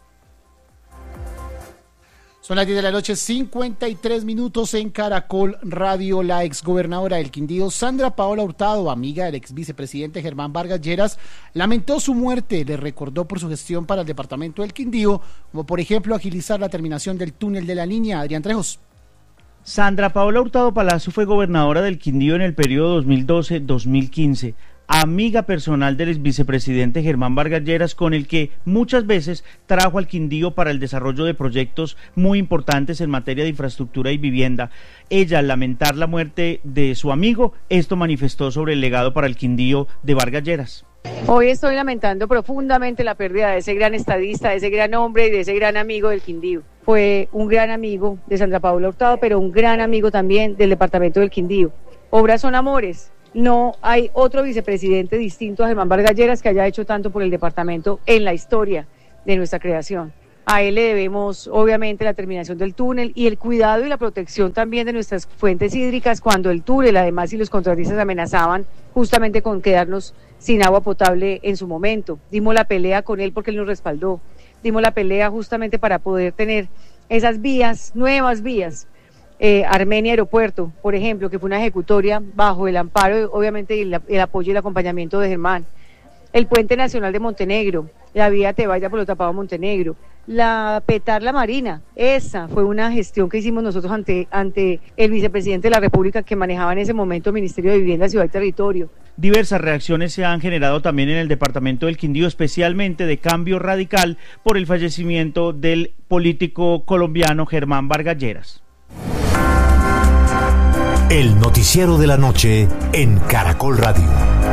Son las 10 de la noche, 53 minutos en Caracol Radio. La exgobernadora del Quindío, Sandra Paola Hurtado, amiga del ex vicepresidente Germán Vargas Lleras, lamentó su muerte. Le recordó por su gestión para el departamento del Quindío, como por ejemplo agilizar la terminación del túnel de la Línea. Adrián Trejos. Sandra Paola Hurtado Palazzo fue gobernadora del Quindío en el periodo 2012-2015, amiga personal del vicepresidente Germán Vargas Lleras, con el que muchas veces trajo al Quindío para el desarrollo de proyectos muy importantes en materia de infraestructura y vivienda. Ella, al lamentar la muerte de su amigo, esto manifestó sobre el legado para el Quindío de Vargas Lleras. Hoy estoy lamentando profundamente la pérdida de ese gran estadista, de ese gran hombre y de ese gran amigo del Quindío. Fue un gran amigo de Sandra Paola Hurtado, pero un gran amigo también del departamento del Quindío. Obras son amores. No hay otro vicepresidente distinto a Germán Vargas Lleras que haya hecho tanto por el departamento en la historia de nuestra creación. A él le debemos obviamente la terminación del túnel y el cuidado y la protección también de nuestras fuentes hídricas cuando el túnel además y los contratistas amenazaban justamente con quedarnos sin agua potable en su momento. Dimos la pelea con él porque él nos respaldó. Dimos la pelea justamente para poder tener esas vías, nuevas vías. Armenia Aeropuerto, por ejemplo, que fue una ejecutoria bajo el amparo, obviamente, y el apoyo y el acompañamiento de Germán. El Puente Nacional de Montenegro, la vía Tebaida por lo tapado Montenegro, la Petarla Marina, esa fue una gestión que hicimos nosotros ante el vicepresidente de la República que manejaba en ese momento el Ministerio de Vivienda, Ciudad y Territorio. Diversas reacciones se han generado también en el departamento del Quindío, especialmente de Cambio Radical por el fallecimiento del político colombiano Germán Vargas Lleras. El noticiero de la noche en Caracol Radio.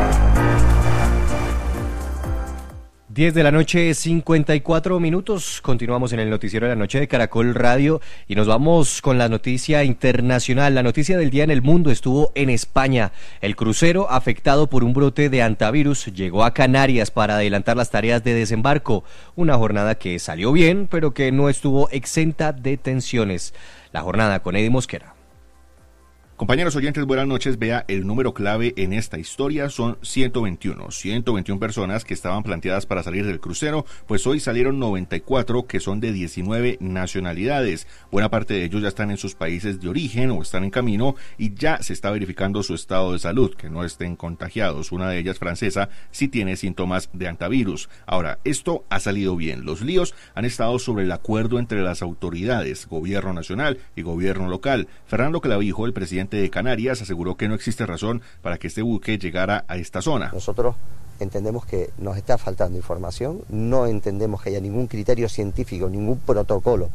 10 de la noche, 54 minutos. Continuamos en el noticiero de la noche de Caracol Radio y nos vamos con la noticia internacional. La noticia del día en el mundo estuvo en España. El crucero afectado por un brote de hantavirus llegó a Canarias para adelantar las tareas de desembarco. Una jornada que salió bien, pero que no estuvo exenta de tensiones. La jornada con Eddie Mosquera. Compañeros oyentes, buenas noches. Vea, el número clave en esta historia son 121 personas que estaban planteadas para salir del crucero, pues hoy salieron 94 que son de 19 nacionalidades. Buena parte de ellos ya están en sus países de origen o están en camino y ya se está verificando su estado de salud, que no estén contagiados. Una de ellas, francesa, sí tiene síntomas de hantavirus. Ahora, esto ha salido bien. Los líos han estado sobre el acuerdo entre las autoridades, gobierno nacional y gobierno local. Fernando Clavijo, el presidente de Canarias, aseguró que no existe razón para que este buque llegara a esta zona. Nosotros entendemos que nos está faltando información, no entendemos que haya ningún criterio científico, ningún protocolo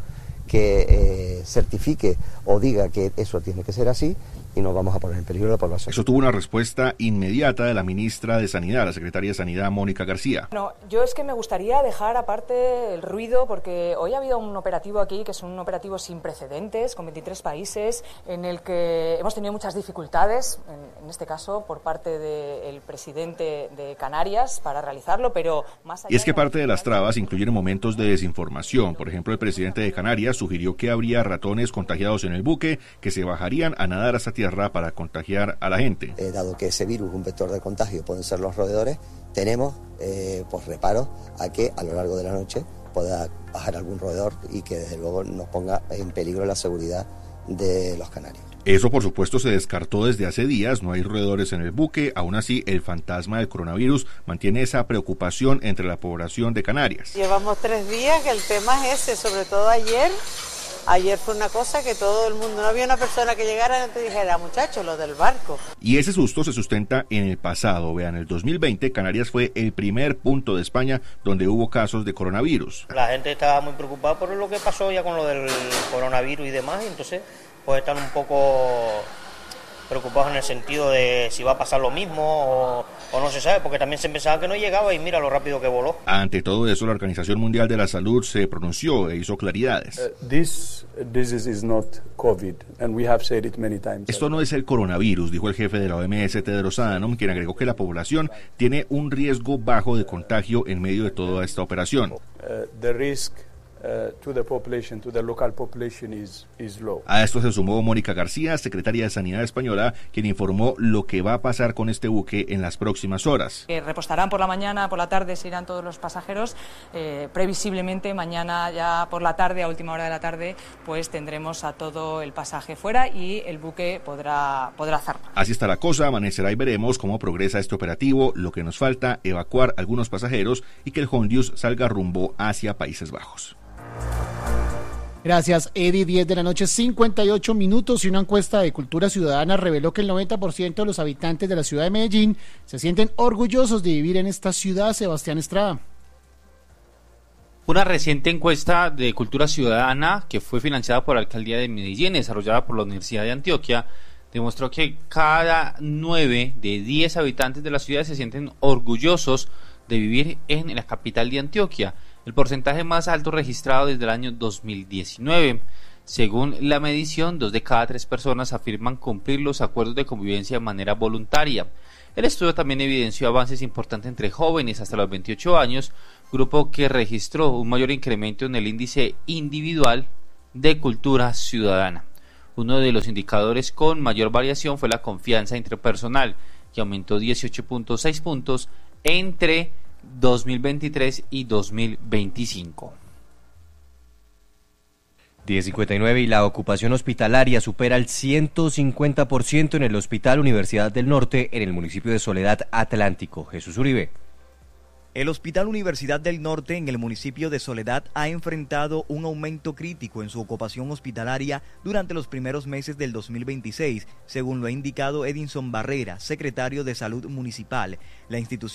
que certifique o diga que eso tiene que ser así, y nos vamos a poner en peligro la población. Eso tuvo una respuesta inmediata de la ministra de Sanidad, la secretaria de Sanidad, Mónica García. No, yo es que me gustaría dejar aparte el ruido, porque hoy ha habido un operativo aquí que es un operativo sin precedentes, con 23 países, en el que hemos tenido muchas dificultades, en este caso por parte del presidente de Canarias, para realizarlo, pero más allá. Y es que parte de las trabas incluyeron momentos de desinformación. Por ejemplo, el presidente de Canarias sugirió que habría ratones contagiados en el buque que se bajarían a nadar hasta tierra para contagiar a la gente. Dado que ese virus, un vector de contagio, pueden ser los roedores, tenemos pues reparos a que a lo largo de la noche pueda bajar algún roedor y que desde luego nos ponga en peligro la seguridad de los canarios. Eso, por supuesto, se descartó desde hace días. No hay roedores en el buque. Aún así, el fantasma del coronavirus mantiene esa preocupación entre la población de Canarias. Llevamos 3 días que el tema es ese, sobre todo ayer. Ayer fue una cosa que todo el mundo, no había una persona que llegara y no te dijera, muchachos, lo del barco. Y ese susto se sustenta en el pasado. Vean, en el 2020 Canarias fue el primer punto de España donde hubo casos de coronavirus. La gente estaba muy preocupada por lo que pasó ya con lo del coronavirus y demás, y entonces pues están un poco preocupados en el sentido de si va a pasar lo mismo o no se sabe, porque también se pensaba que no llegaba y mira lo rápido que voló. Ante todo eso, la Organización Mundial de la Salud se pronunció e hizo claridades. Esto no es el coronavirus, dijo el jefe de la OMS, Tedros Adhanom, quien agregó que la población tiene un riesgo bajo de contagio en medio de toda esta operación. A esto se sumó Mónica García, secretaria de Sanidad española, quien informó lo que va a pasar con este buque en las próximas horas. Repostarán por la mañana, por la tarde se irán todos los pasajeros. Previsiblemente mañana ya por la tarde, a última hora de la tarde, pues tendremos a todo el pasaje fuera y el buque podrá zarpar. Así está la cosa, amanecerá y veremos cómo progresa este operativo. Lo que nos falta, evacuar algunos pasajeros y que el Hondius salga rumbo hacia Países Bajos. Gracias, Eddie. 10 de la noche, 58 minutos, y una encuesta de Cultura Ciudadana reveló que el 90% de los habitantes de la ciudad de Medellín se sienten orgullosos de vivir en esta ciudad. Sebastián Estrada. Una reciente encuesta de Cultura Ciudadana que fue financiada por la Alcaldía de Medellín, desarrollada por la Universidad de Antioquia, demostró que cada 9 de 10 habitantes de la ciudad se sienten orgullosos de vivir en la capital de Antioquia, el porcentaje más alto registrado desde el año 2019. Según la medición, 2 de cada 3 personas afirman cumplir los acuerdos de convivencia de manera voluntaria. El estudio también evidenció avances importantes entre jóvenes hasta los 28 años, grupo que registró un mayor incremento en el índice individual de cultura ciudadana. Uno de los indicadores con mayor variación fue la confianza interpersonal, que aumentó 18.6 puntos entre 2023 y 2025. 10:59, y la ocupación hospitalaria supera el 150% en el Hospital Universidad del Norte, en el municipio de Soledad Atlántico. Jesús Uribe. El Hospital Universidad del Norte en el municipio de Soledad ha enfrentado un aumento crítico en su ocupación hospitalaria durante los primeros meses del 2026, según lo ha indicado Edinson Barrera, secretario de Salud Municipal. La institución